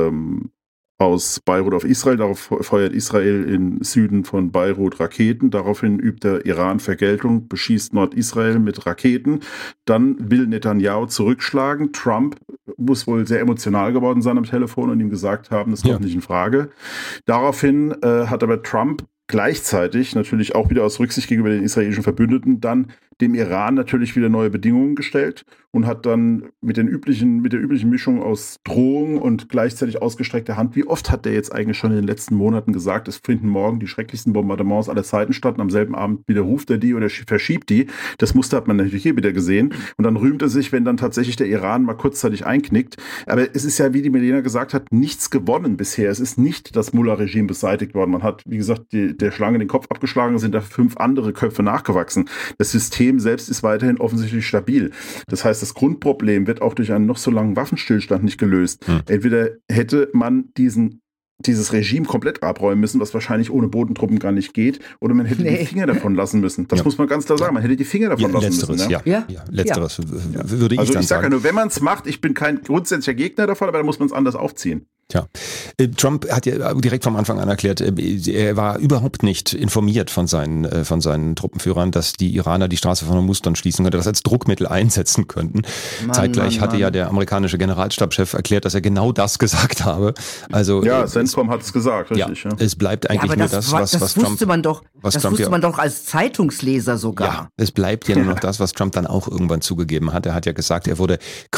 aus Beirut auf Israel, darauf feuert Israel im Süden von Beirut Raketen, daraufhin übt der Iran Vergeltung, beschießt Nordisrael mit Raketen, dann will Netanyahu zurückschlagen, Trump muss wohl sehr emotional geworden sein am Telefon und ihm gesagt haben, das kommt nicht in Frage. Daraufhin hat aber Trump gleichzeitig natürlich auch wieder aus Rücksicht gegenüber den israelischen Verbündeten dann dem Iran natürlich wieder neue Bedingungen gestellt und hat dann mit der üblichen Mischung aus Drohung und gleichzeitig ausgestreckter Hand, wie oft hat der jetzt eigentlich schon in den letzten Monaten gesagt, es finden morgen die schrecklichsten Bombardements aller Zeiten statt und am selben Abend widerruft er die oder verschiebt die. Das Muster hat man natürlich hier wieder gesehen und dann rühmt er sich, wenn dann tatsächlich der Iran mal kurzzeitig einknickt. Aber es ist ja, wie die Melina gesagt hat, nichts gewonnen bisher. Es ist nicht das Mullah-Regime beseitigt worden. Man hat, wie gesagt, der Schlange den Kopf abgeschlagen, sind da 5 andere Köpfe nachgewachsen. Das System selbst ist weiterhin offensichtlich stabil. Das heißt, das Grundproblem wird auch durch einen noch so langen Waffenstillstand nicht gelöst. Entweder hätte man dieses Regime komplett abräumen müssen, was wahrscheinlich ohne Bodentruppen gar nicht geht, oder man hätte die Finger davon lassen müssen. Das muss man ganz klar sagen. Man hätte die Finger davon lassen müssen. Letzteres würde ich dann sagen. Ich sage ja nur, wenn man es macht, ich bin kein grundsätzlicher Gegner davon, aber da muss man es anders aufziehen. Tja, Trump hat ja direkt vom Anfang an erklärt, er war überhaupt nicht informiert von seinen Truppenführern, dass die Iraner die Straße von Hormuz dann schließen könnten, das als Druckmittel einsetzen könnten. Zeitgleich hatte ja der amerikanische Generalstabschef erklärt, dass er genau das gesagt habe. Also CENTCOM hat es gesagt, richtig. Ja. Es bleibt eigentlich nur das, was Trump... Das wusste man doch als Zeitungsleser sogar. Ja, es bleibt ja nur noch das, was Trump dann auch irgendwann zugegeben hat. Er hat ja gesagt, war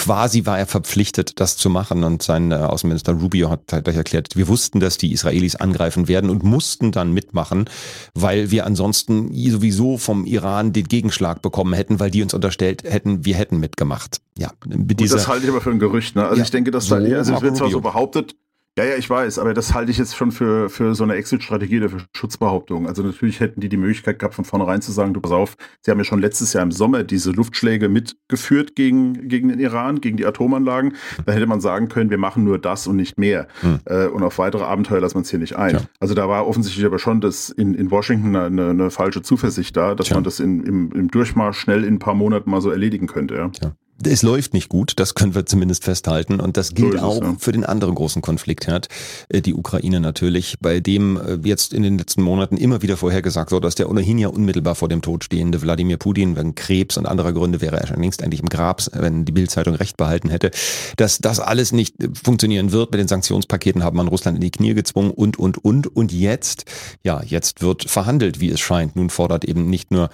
er verpflichtet, das zu machen, und sein Außenminister Rubio hat gleich erklärt, wir wussten, dass die Israelis angreifen werden und mussten dann mitmachen, weil wir ansonsten sowieso vom Iran den Gegenschlag bekommen hätten, weil die uns unterstellt hätten, wir hätten mitgemacht. Ja, das halte ich aber für ein Gerücht. Ne? Also ich denke, dass es wird zwar so behauptet, ja, ich weiß, aber das halte ich jetzt schon für so eine Exit-Strategie oder für Schutzbehauptung. Also natürlich hätten die Möglichkeit gehabt, von vornherein zu sagen, du pass auf, sie haben ja schon letztes Jahr im Sommer diese Luftschläge mitgeführt gegen den Iran, gegen die Atomanlagen. Da hätte man sagen können, wir machen nur das und nicht mehr. Und auf weitere Abenteuer lassen wir uns hier nicht ein. Ja. Also da war offensichtlich aber schon in Washington eine falsche Zuversicht da, dass man das im Durchmarsch schnell in ein paar Monaten mal so erledigen könnte. Ja. es läuft nicht gut, das können wir zumindest festhalten. Und das gilt auch für den anderen großen Konfliktherd, die Ukraine natürlich, bei dem jetzt in den letzten Monaten immer wieder vorhergesagt wurde, dass der ohnehin ja unmittelbar vor dem Tod stehende Wladimir Putin wegen Krebs und anderer Gründe wäre er schon längst eigentlich im Grab, wenn die Bild-Zeitung recht behalten hätte, dass das alles nicht funktionieren wird. Mit den Sanktionspaketen hat man Russland in die Knie gezwungen und jetzt wird verhandelt, wie es scheint. Nun fordert eben nicht nur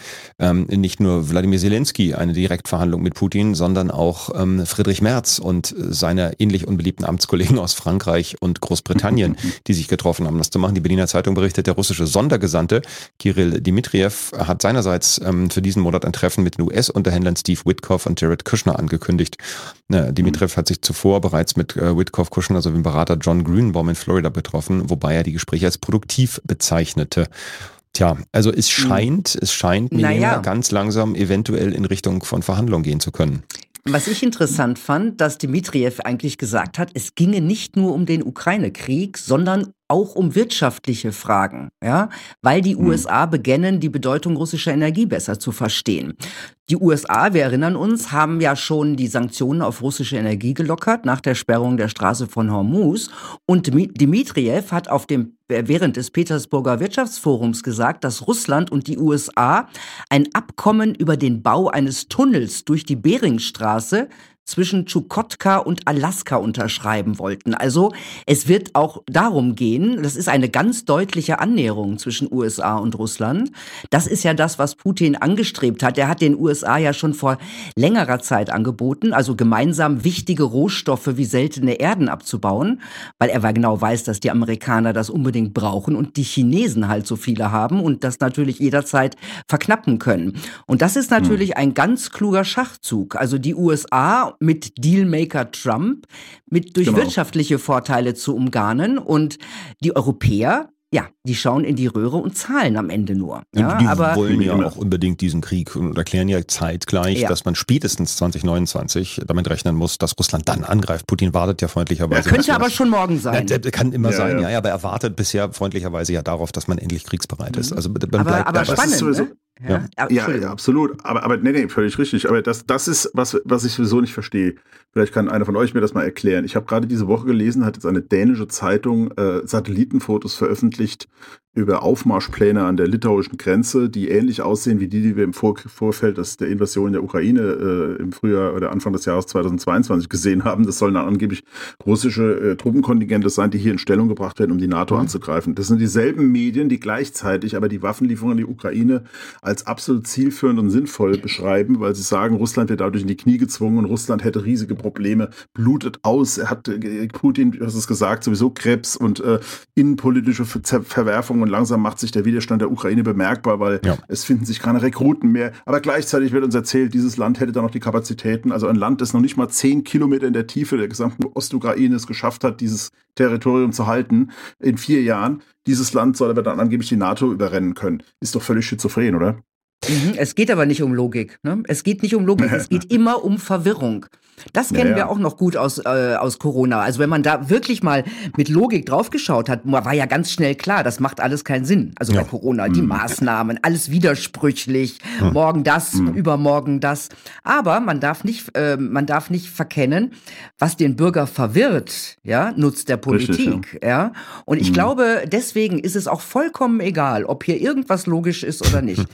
Wladimir Zelensky eine Direktverhandlung mit Putin, sondern auch Friedrich Merz und seine ähnlich unbeliebten Amtskollegen aus Frankreich und Großbritannien, die sich getroffen haben, das zu machen. Die Berliner Zeitung berichtet, der russische Sondergesandte Kirill Dmitriev hat seinerseits für diesen Monat ein Treffen mit den US-Unterhändlern Steve Witkoff und Jared Kushner angekündigt. Dmitriev hat sich zuvor bereits mit Witkoff, Kushner sowie dem Berater John Grünbaum in Florida betroffen, wobei er die Gespräche als produktiv bezeichnete. Tja, also es scheint Milena ganz langsam eventuell in Richtung von Verhandlungen gehen zu können. Was ich interessant fand, dass Dmitriev eigentlich gesagt hat, es ginge nicht nur um den Ukraine-Krieg, sondern auch um wirtschaftliche Fragen, ja, weil die USA beginnen, die Bedeutung russischer Energie besser zu verstehen. Die USA, wir erinnern uns, haben ja schon die Sanktionen auf russische Energie gelockert nach der Sperrung der Straße von Hormuz. Und Dmitriev hat während des Petersburger Wirtschaftsforums gesagt, dass Russland und die USA ein Abkommen über den Bau eines Tunnels durch die Beringstraße zwischen Tschukotka und Alaska unterschreiben wollten. Also es wird auch darum gehen, das ist eine ganz deutliche Annäherung zwischen USA und Russland. Das ist ja das, was Putin angestrebt hat. Er hat den USA ja schon vor längerer Zeit angeboten, also gemeinsam wichtige Rohstoffe wie seltene Erden abzubauen, weil er genau weiß, dass die Amerikaner das unbedingt brauchen und die Chinesen halt so viele haben und das natürlich jederzeit verknappen können. Und das ist natürlich ein ganz kluger Schachzug. Also die USA mit Dealmaker Trump durch wirtschaftliche Vorteile zu umgarnen und die Europäer, ja, die schauen in die Röhre und zahlen am Ende nur. Ja, die wollen ja auch unbedingt diesen Krieg und erklären ja zeitgleich, dass man spätestens 2029 damit rechnen muss, dass Russland dann angreift. Putin wartet ja freundlicherweise. Könnte aber schon morgen sein. Kann immer sein, ja, aber er wartet bisher freundlicherweise ja darauf, dass man endlich kriegsbereit ist. Also man bleibt aber spannend, ne? Ja, absolut. Aber nee, völlig richtig. Aber das ist, was ich sowieso nicht verstehe. Vielleicht kann einer von euch mir das mal erklären. Ich habe gerade diese Woche gelesen, hat jetzt eine dänische Zeitung Satellitenfotos veröffentlicht über Aufmarschpläne an der litauischen Grenze, die ähnlich aussehen wie die wir im Vorfeld der Invasion der Ukraine im Frühjahr oder Anfang des Jahres 2022 gesehen haben. Das sollen dann angeblich russische Truppenkontingente sein, die hier in Stellung gebracht werden, um die NATO anzugreifen. Das sind dieselben Medien, die gleichzeitig aber die Waffenlieferungen an die Ukraine als absolut zielführend und sinnvoll beschreiben, weil sie sagen, Russland wird dadurch in die Knie gezwungen und Russland hätte riesige Probleme, blutet aus. Er hat Putin, du hast es gesagt, sowieso Krebs und innenpolitische Verwerfungen und langsam macht sich der Widerstand der Ukraine bemerkbar, weil es finden sich keine Rekruten mehr. Aber gleichzeitig wird uns erzählt, dieses Land hätte dann noch die Kapazitäten, also ein Land, das noch nicht mal 10 Kilometer in der Tiefe der gesamten Ostukraine es geschafft hat, dieses Territorium zu halten in 4 Jahren. Dieses Land soll aber dann angeblich die NATO überrennen können. Ist doch völlig schizophren, oder? Es geht aber nicht um Logik. Ne? Es geht nicht um Logik, es geht immer um Verwirrung. Das kennen wir auch noch gut aus Corona. Also wenn man da wirklich mal mit Logik draufgeschaut hat, war ja ganz schnell klar, das macht alles keinen Sinn. Also bei Corona, die Maßnahmen, alles widersprüchlich, morgen das, übermorgen das. Aber man darf nicht verkennen, was den Bürger verwirrt, ja, nutzt der Politik. Richtig, ja. Und ich glaube, deswegen ist es auch vollkommen egal, ob hier irgendwas logisch ist oder nicht.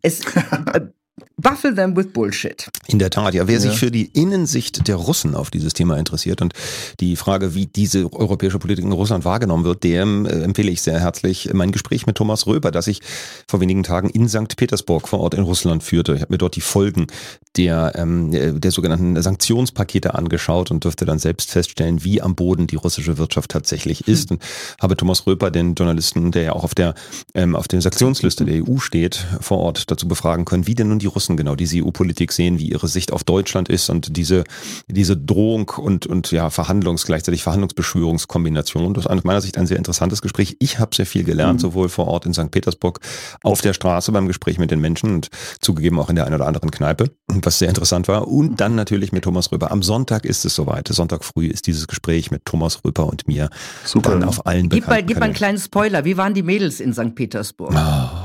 Buffle them with bullshit. In der Tat, ja. Wer sich für die Innensicht der Russen auf dieses Thema interessiert und die Frage, wie diese europäische Politik in Russland wahrgenommen wird, dem empfehle ich sehr herzlich mein Gespräch mit Thomas Röper, das ich vor wenigen Tagen in St. Petersburg vor Ort in Russland führte. Ich habe mir dort die Folgen der sogenannten Sanktionspakete angeschaut und durfte dann selbst feststellen, wie am Boden die russische Wirtschaft tatsächlich ist. Und habe Thomas Röper, den Journalisten, der ja auch auf der Sanktionsliste der EU steht, vor Ort dazu befragen können, wie denn nun die Russen genau diese EU-Politik sehen, wie ihre Sicht auf Deutschland ist und diese Drohung und gleichzeitig Verhandlungsbeschwörungskombination. Das ist aus meiner Sicht ein sehr interessantes Gespräch. Ich habe sehr viel gelernt, sowohl vor Ort in St. Petersburg, auf der Straße beim Gespräch mit den Menschen und zugegeben auch in der einen oder anderen Kneipe, was sehr interessant war. Und dann natürlich mit Thomas Röper. Am Sonntag ist es soweit. Sonntag früh ist dieses Gespräch mit Thomas Röper und mir. Super. Dann auf allen bekannten Gib mal einen kleinen Spoiler. Wie waren die Mädels in St. Petersburg?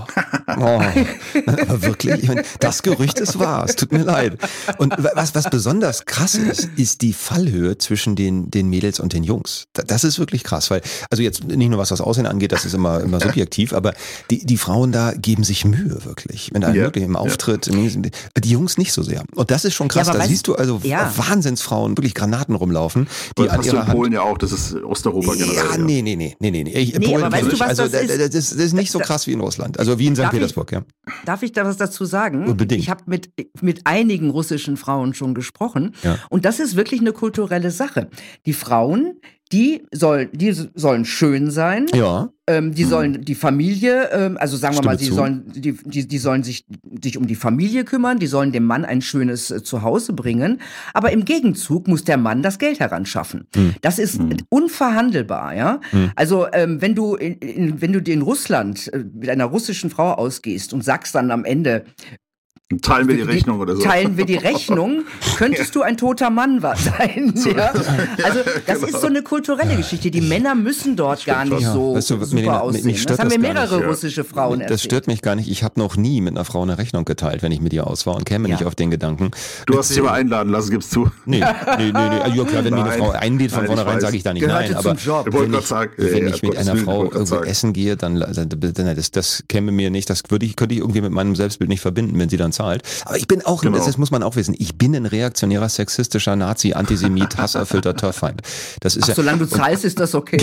Aber wirklich, ich meine, das Gerücht ist wahr, es tut mir leid. Und was besonders krass ist die Fallhöhe zwischen den Mädels und den Jungs. Das ist wirklich krass, weil, also jetzt nicht nur was das Aussehen angeht, das ist immer subjektiv, aber die Frauen da geben sich Mühe wirklich. Wenn da wirklich im Auftritt, die Jungs nicht so sehr. Und das ist schon krass, da siehst du also Wahnsinnsfrauen, wirklich Granaten rumlaufen, die das an hast ihrer du in Polen ja auch, das ist Osteuropa generell. Ja, nee. Polen aber weißt du, was also, das das ist nicht so krass wie in Russland, also wie in St. Petersburg, ja. Darf ich da was dazu sagen? Unbedingt. Ich habe mit einigen russischen Frauen schon gesprochen und das ist wirklich eine kulturelle Sache. Die Frauen, die sollen schön sein. Ja. Die sollen die Familie, also sagen wir mal, die sollen sich um die Familie kümmern, die sollen dem Mann ein schönes Zuhause bringen, aber im Gegenzug muss der Mann das Geld heranschaffen. Das ist unverhandelbar, ja. Also wenn du dir in Russland mit einer russischen Frau ausgehst und sagst dann am Ende, teilen wir die Rechnung oder so. Teilen wir die Rechnung, könntest du ein toter Mann sein. Ja? Also das ist so eine kulturelle Geschichte. Die Männer müssen dort gar nicht so super aussehen. Das haben mir mehrere russische Frauen erzählt. Das stört mich gar nicht. Ich habe noch nie mit einer Frau eine Rechnung geteilt, wenn ich mit ihr aus war und käme nicht auf den Gedanken. Du hast dich aber einladen lassen, gibst du. Nee. Ja klar, wenn mir eine Frau einlädt von vornherein, sage ich da nicht nein. Aber wenn ich mit einer Frau irgendwo essen gehe, dann das käme mir nicht, könnte ich irgendwie mit meinem Selbstbild nicht verbinden, wenn sie dann zahlt. Aber ich bin auch, das muss man auch wissen, ich bin ein reaktionärer, sexistischer Nazi, Antisemit, hasserfüllter Turffeind. Das ist solange du zahlst, ist das okay.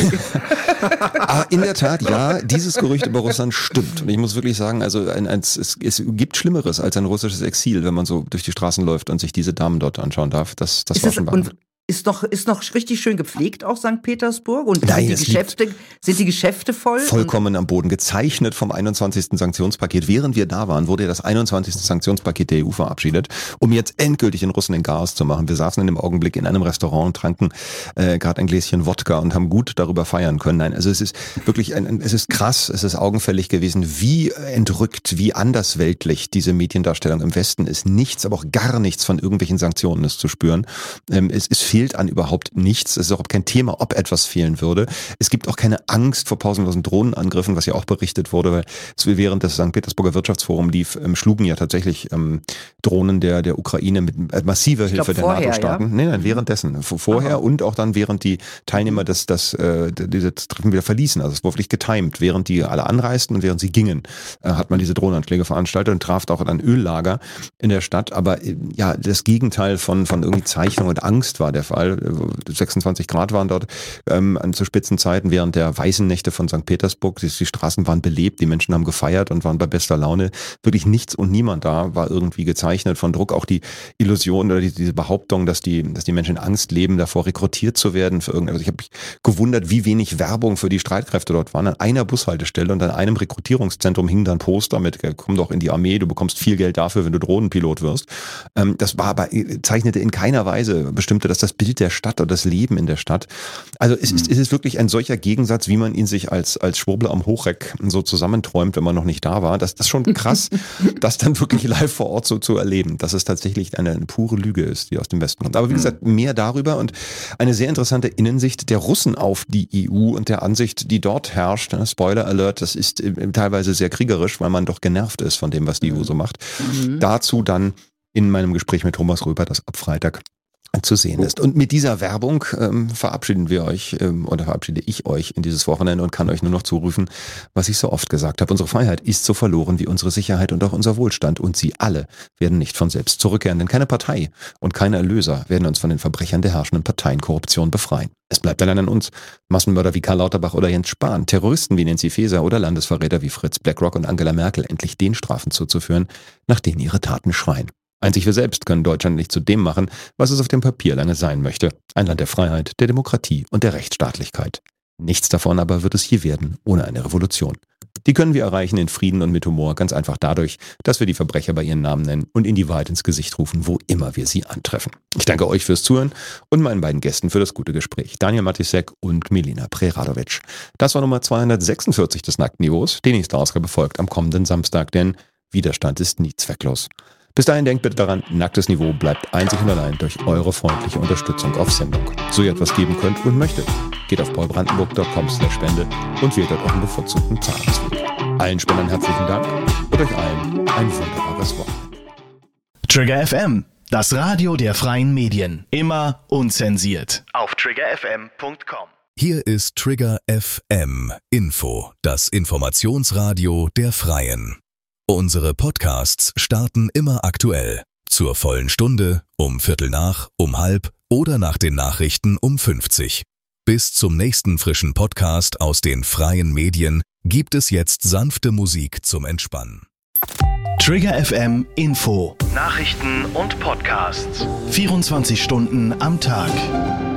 In der Tat, ja, dieses Gerücht über Russland stimmt. Und ich muss wirklich sagen, also es gibt Schlimmeres als ein russisches Exil, wenn man so durch die Straßen läuft und sich diese Damen dort anschauen darf. Das war schon wahr. Ist noch richtig schön gepflegt, auch St. Petersburg? Und sind die Geschäfte voll? Vollkommen am Boden. Gezeichnet vom 21. Sanktionspaket. Während wir da waren, wurde das 21. Sanktionspaket der EU verabschiedet, um jetzt endgültig in Russen den Chaos zu machen. Wir saßen in dem Augenblick in einem Restaurant, tranken gerade ein Gläschen Wodka und haben gut darüber feiern können. Nein, also es ist wirklich, es ist krass, es ist augenfällig gewesen, wie entrückt, wie andersweltlich diese Mediendarstellung im Westen ist. Nichts, aber auch gar nichts von irgendwelchen Sanktionen ist zu spüren. Es fehlt an überhaupt nichts. Es ist auch kein Thema, ob etwas fehlen würde. Es gibt auch keine Angst vor pausenlosen Drohnenangriffen, was ja auch berichtet wurde, weil während das St. Petersburger Wirtschaftsforum lief, schlugen ja tatsächlich Drohnen der Ukraine mit massiver Hilfe der NATO-Staaten. Ja? Nein, währenddessen. Vorher und auch dann, während die Teilnehmer diese Treffen wieder verließen. Also es wurde wirklich getimed. Während die alle anreisten und während sie gingen, hat man diese Drohnenanschläge veranstaltet und traf auch ein Öllager in der Stadt. Aber ja, das Gegenteil von irgendwie Zeichnung und Angst war der Fall. 26 Grad waren dort zu Spitzenzeiten während der weißen Nächte von St. Petersburg. Die Straßen waren belebt, die Menschen haben gefeiert und waren bei bester Laune. Wirklich nichts und niemand da war irgendwie gezeichnet von Druck. Auch die Illusion oder diese Behauptung, dass die Menschen in Angst leben, davor rekrutiert zu werden für irgendetwas. Ich habe mich gewundert, wie wenig Werbung für die Streitkräfte dort waren. An einer Bushaltestelle und an einem Rekrutierungszentrum hing dann Poster mit, komm doch in die Armee, du bekommst viel Geld dafür, wenn du Drohnenpilot wirst. Das war aber, zeichnete in keiner Weise, bestimmte das Bild der Stadt oder das Leben in der Stadt. Also es ist wirklich ein solcher Gegensatz, wie man ihn sich als Schwurbler am Hochreck so zusammenträumt, wenn man noch nicht da war. Das ist schon krass, das dann wirklich live vor Ort so zu erleben, dass es tatsächlich eine pure Lüge ist, die aus dem Westen kommt. Aber wie gesagt, mehr darüber und eine sehr interessante Innensicht der Russen auf die EU und der Ansicht, die dort herrscht. Spoiler Alert, das ist teilweise sehr kriegerisch, weil man doch genervt ist von dem, was die EU so macht. Dazu dann in meinem Gespräch mit Thomas Röper, das ab Freitag zu sehen ist. Und mit dieser Werbung verabschiede ich euch in dieses Wochenende und kann euch nur noch zurufen, was ich so oft gesagt habe. Unsere Freiheit ist so verloren wie unsere Sicherheit und auch unser Wohlstand. Und sie alle werden nicht von selbst zurückkehren, denn keine Partei und keine Erlöser werden uns von den Verbrechern der herrschenden Parteienkorruption befreien. Es bleibt allein an uns. Massenmörder wie Karl Lauterbach oder Jens Spahn, Terroristen wie Nancy Faeser oder Landesverräter wie Fritz BlackRock und Angela Merkel endlich den Strafen zuzuführen, nach denen ihre Taten schreien. Einzig wir selbst können Deutschland nicht zu dem machen, was es auf dem Papier lange sein möchte. Ein Land der Freiheit, der Demokratie und der Rechtsstaatlichkeit. Nichts davon aber wird es je werden ohne eine Revolution. Die können wir erreichen in Frieden und mit Humor, ganz einfach dadurch, dass wir die Verbrecher bei ihren Namen nennen und ihnen die Wahrheit ins Gesicht rufen, wo immer wir sie antreffen. Ich danke euch fürs Zuhören und meinen beiden Gästen für das gute Gespräch, Daniel Matisek und Milena Preradovic. Das war Nummer 246 des Nacktniveaus. Die nächste Ausgabe folgt am kommenden Samstag, denn Widerstand ist nie zwecklos. Bis dahin denkt bitte daran, Nacktes Niveau bleibt einzig und allein durch eure freundliche Unterstützung auf Sendung. So ihr etwas geben könnt und möchtet, geht auf paulbrandenburg.com/spende und wählt dort euren bevorzugten Zahlungsweg. Allen Spendern herzlichen Dank und euch allen ein wunderbares Wochenende. Trigger FM, das Radio der freien Medien. Immer unzensiert. Auf triggerfm.com. Hier ist Trigger FM Info, das Informationsradio der Freien. Unsere Podcasts starten immer aktuell. Zur vollen Stunde, um 7:15, um 12:30 oder nach den Nachrichten um 50. Bis zum nächsten frischen Podcast aus den freien Medien gibt es jetzt sanfte Musik zum Entspannen. Trigger FM Info. Nachrichten und Podcasts. 24 Stunden am Tag.